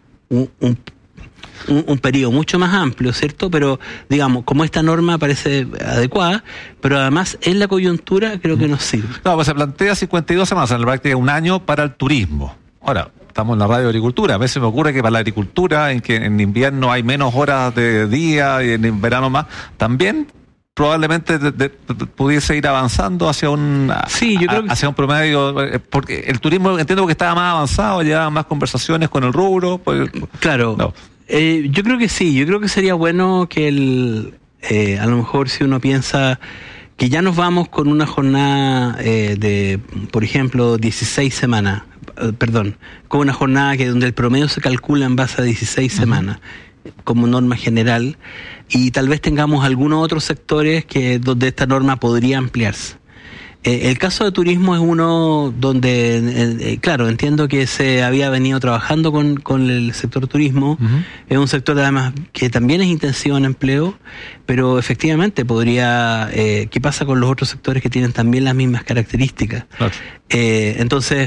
un periodo mucho más amplio, ¿cierto? Pero, digamos, como esta norma parece adecuada, pero además en la coyuntura creo que nos sirve. No, pues se plantea 52 semanas, en la práctica un año para el turismo. Ahora, estamos en la radio de agricultura, a veces me ocurre que para la agricultura, en que en invierno hay menos horas de día y en verano más, también probablemente pudiese ir avanzando hacia hacia un promedio, porque el turismo entiendo que estaba más avanzado, llevaban más conversaciones con el rubro. Pues, claro. No. Yo creo que sí, yo creo que sería bueno que a lo mejor si uno piensa que ya nos vamos con una jornada de, por ejemplo, 16 semanas, con una jornada donde el promedio se calcula en base a 16 semanas, como norma general, y tal vez tengamos algunos otros sectores donde esta norma podría ampliarse. El caso de turismo es uno donde, claro, entiendo que se había venido trabajando con el sector turismo. Es un sector además que también es intensivo en empleo, pero efectivamente podría... ¿qué pasa con los otros sectores que tienen también las mismas características? Claro. Entonces,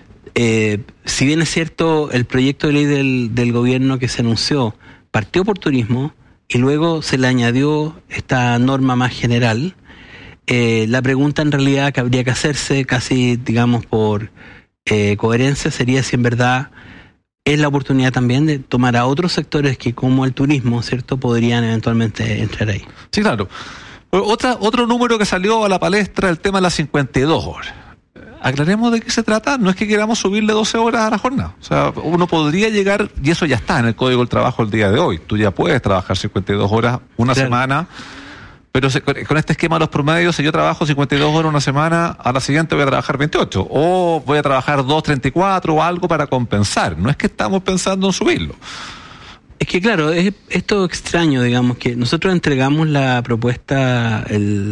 si bien es cierto, el proyecto de ley del gobierno que se anunció partió por turismo y luego se le añadió esta norma más general, la pregunta en realidad que habría que hacerse, casi digamos por coherencia, sería si en verdad es la oportunidad también de tomar a otros sectores que como el turismo, ¿cierto?, podrían eventualmente entrar ahí. Sí, claro. Otro número que salió a la palestra, el tema de las 52 horas. Aclaremos de qué se trata. No es que queramos subirle 12 horas a la jornada. O sea, uno podría llegar, y eso ya está en el Código del Trabajo el día de hoy. Tú ya puedes trabajar 52 horas una semana. Pero con este esquema de los promedios, si yo trabajo 52 horas una semana, a la siguiente voy a trabajar 28. O voy a trabajar 2.34 o algo para compensar. No es que estamos pensando en subirlo. Es que claro, es esto extraño, digamos, que nosotros entregamos la propuesta,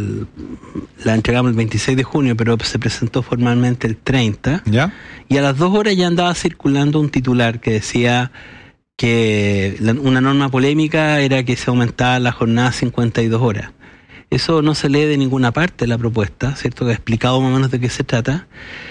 la entregamos el 26 de junio, pero se presentó formalmente el 30. ¿Ya? Y a las 2 horas ya andaba circulando un titular que decía que una norma polémica era que se aumentaba la jornada a 52 horas. Eso no se lee de ninguna parte de la propuesta, ¿cierto? Que ha explicado más o menos de qué se trata.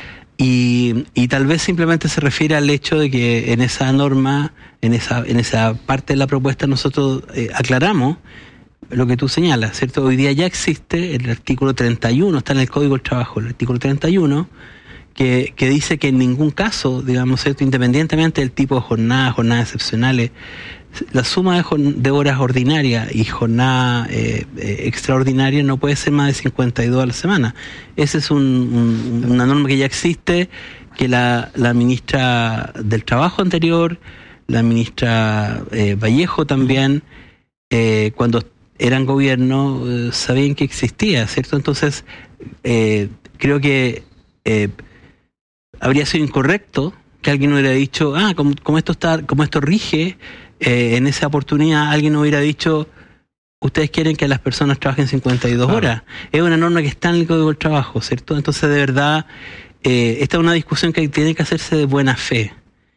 Y tal vez simplemente se refiere al hecho de que en esa norma, en esa parte de la propuesta, nosotros aclaramos lo que tú señalas, ¿cierto? Hoy día ya existe el artículo 31, está en el Código del Trabajo, el artículo 31, que dice que en ningún caso, digamos, ¿cierto?, independientemente del tipo de jornadas excepcionales, la suma de horas ordinarias y jornada extraordinaria no puede ser más de 52 a la semana. Esa es una norma que ya existe, que la ministra del Trabajo anterior, la ministra Vallejo también, cuando eran gobierno, sabían que existía, ¿cierto? Entonces, creo que habría sido incorrecto que alguien hubiera dicho, como esto rige, en esa oportunidad alguien hubiera dicho, ustedes quieren que las personas trabajen 52 horas. Es una norma que está en el Código del Trabajo, ¿cierto? Entonces, de verdad, esta es una discusión que tiene que hacerse de buena fe.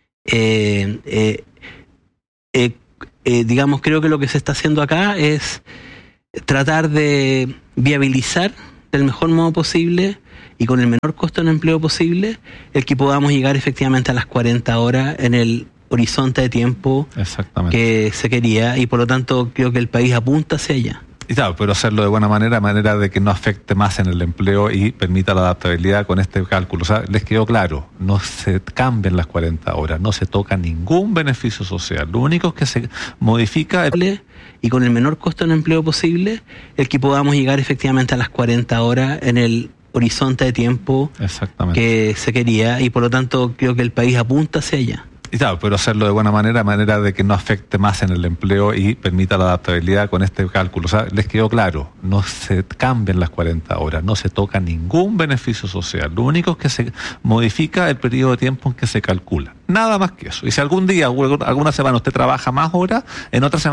Digamos, creo que lo que se está haciendo acá es tratar de viabilizar del mejor modo posible y con el menor costo en empleo posible el que podamos llegar efectivamente a las 40 horas en el horizonte de tiempo que se quería, y por lo tanto creo que el país apunta hacia allá. Y claro, pero hacerlo de buena manera de que no afecte más en el empleo y permita la adaptabilidad con este cálculo. O sea, les quedó claro, no se cambian las 40 horas, no se toca ningún beneficio social. Lo único que se modifica es... Y con el menor costo en empleo posible, el que podamos llegar efectivamente a las 40 horas en el horizonte de tiempo que se quería, y por lo tanto creo que el país apunta hacia allá. Y claro, pero hacerlo de buena manera de que no afecte más en el empleo y permita la adaptabilidad con este cálculo. O sea, les quedó claro, no se cambian las 40 horas, no se toca ningún beneficio social. Lo único que se modifica es el periodo de tiempo en que se calcula. Nada más que eso. Y si algún día o alguna semana usted trabaja más horas, en otra semana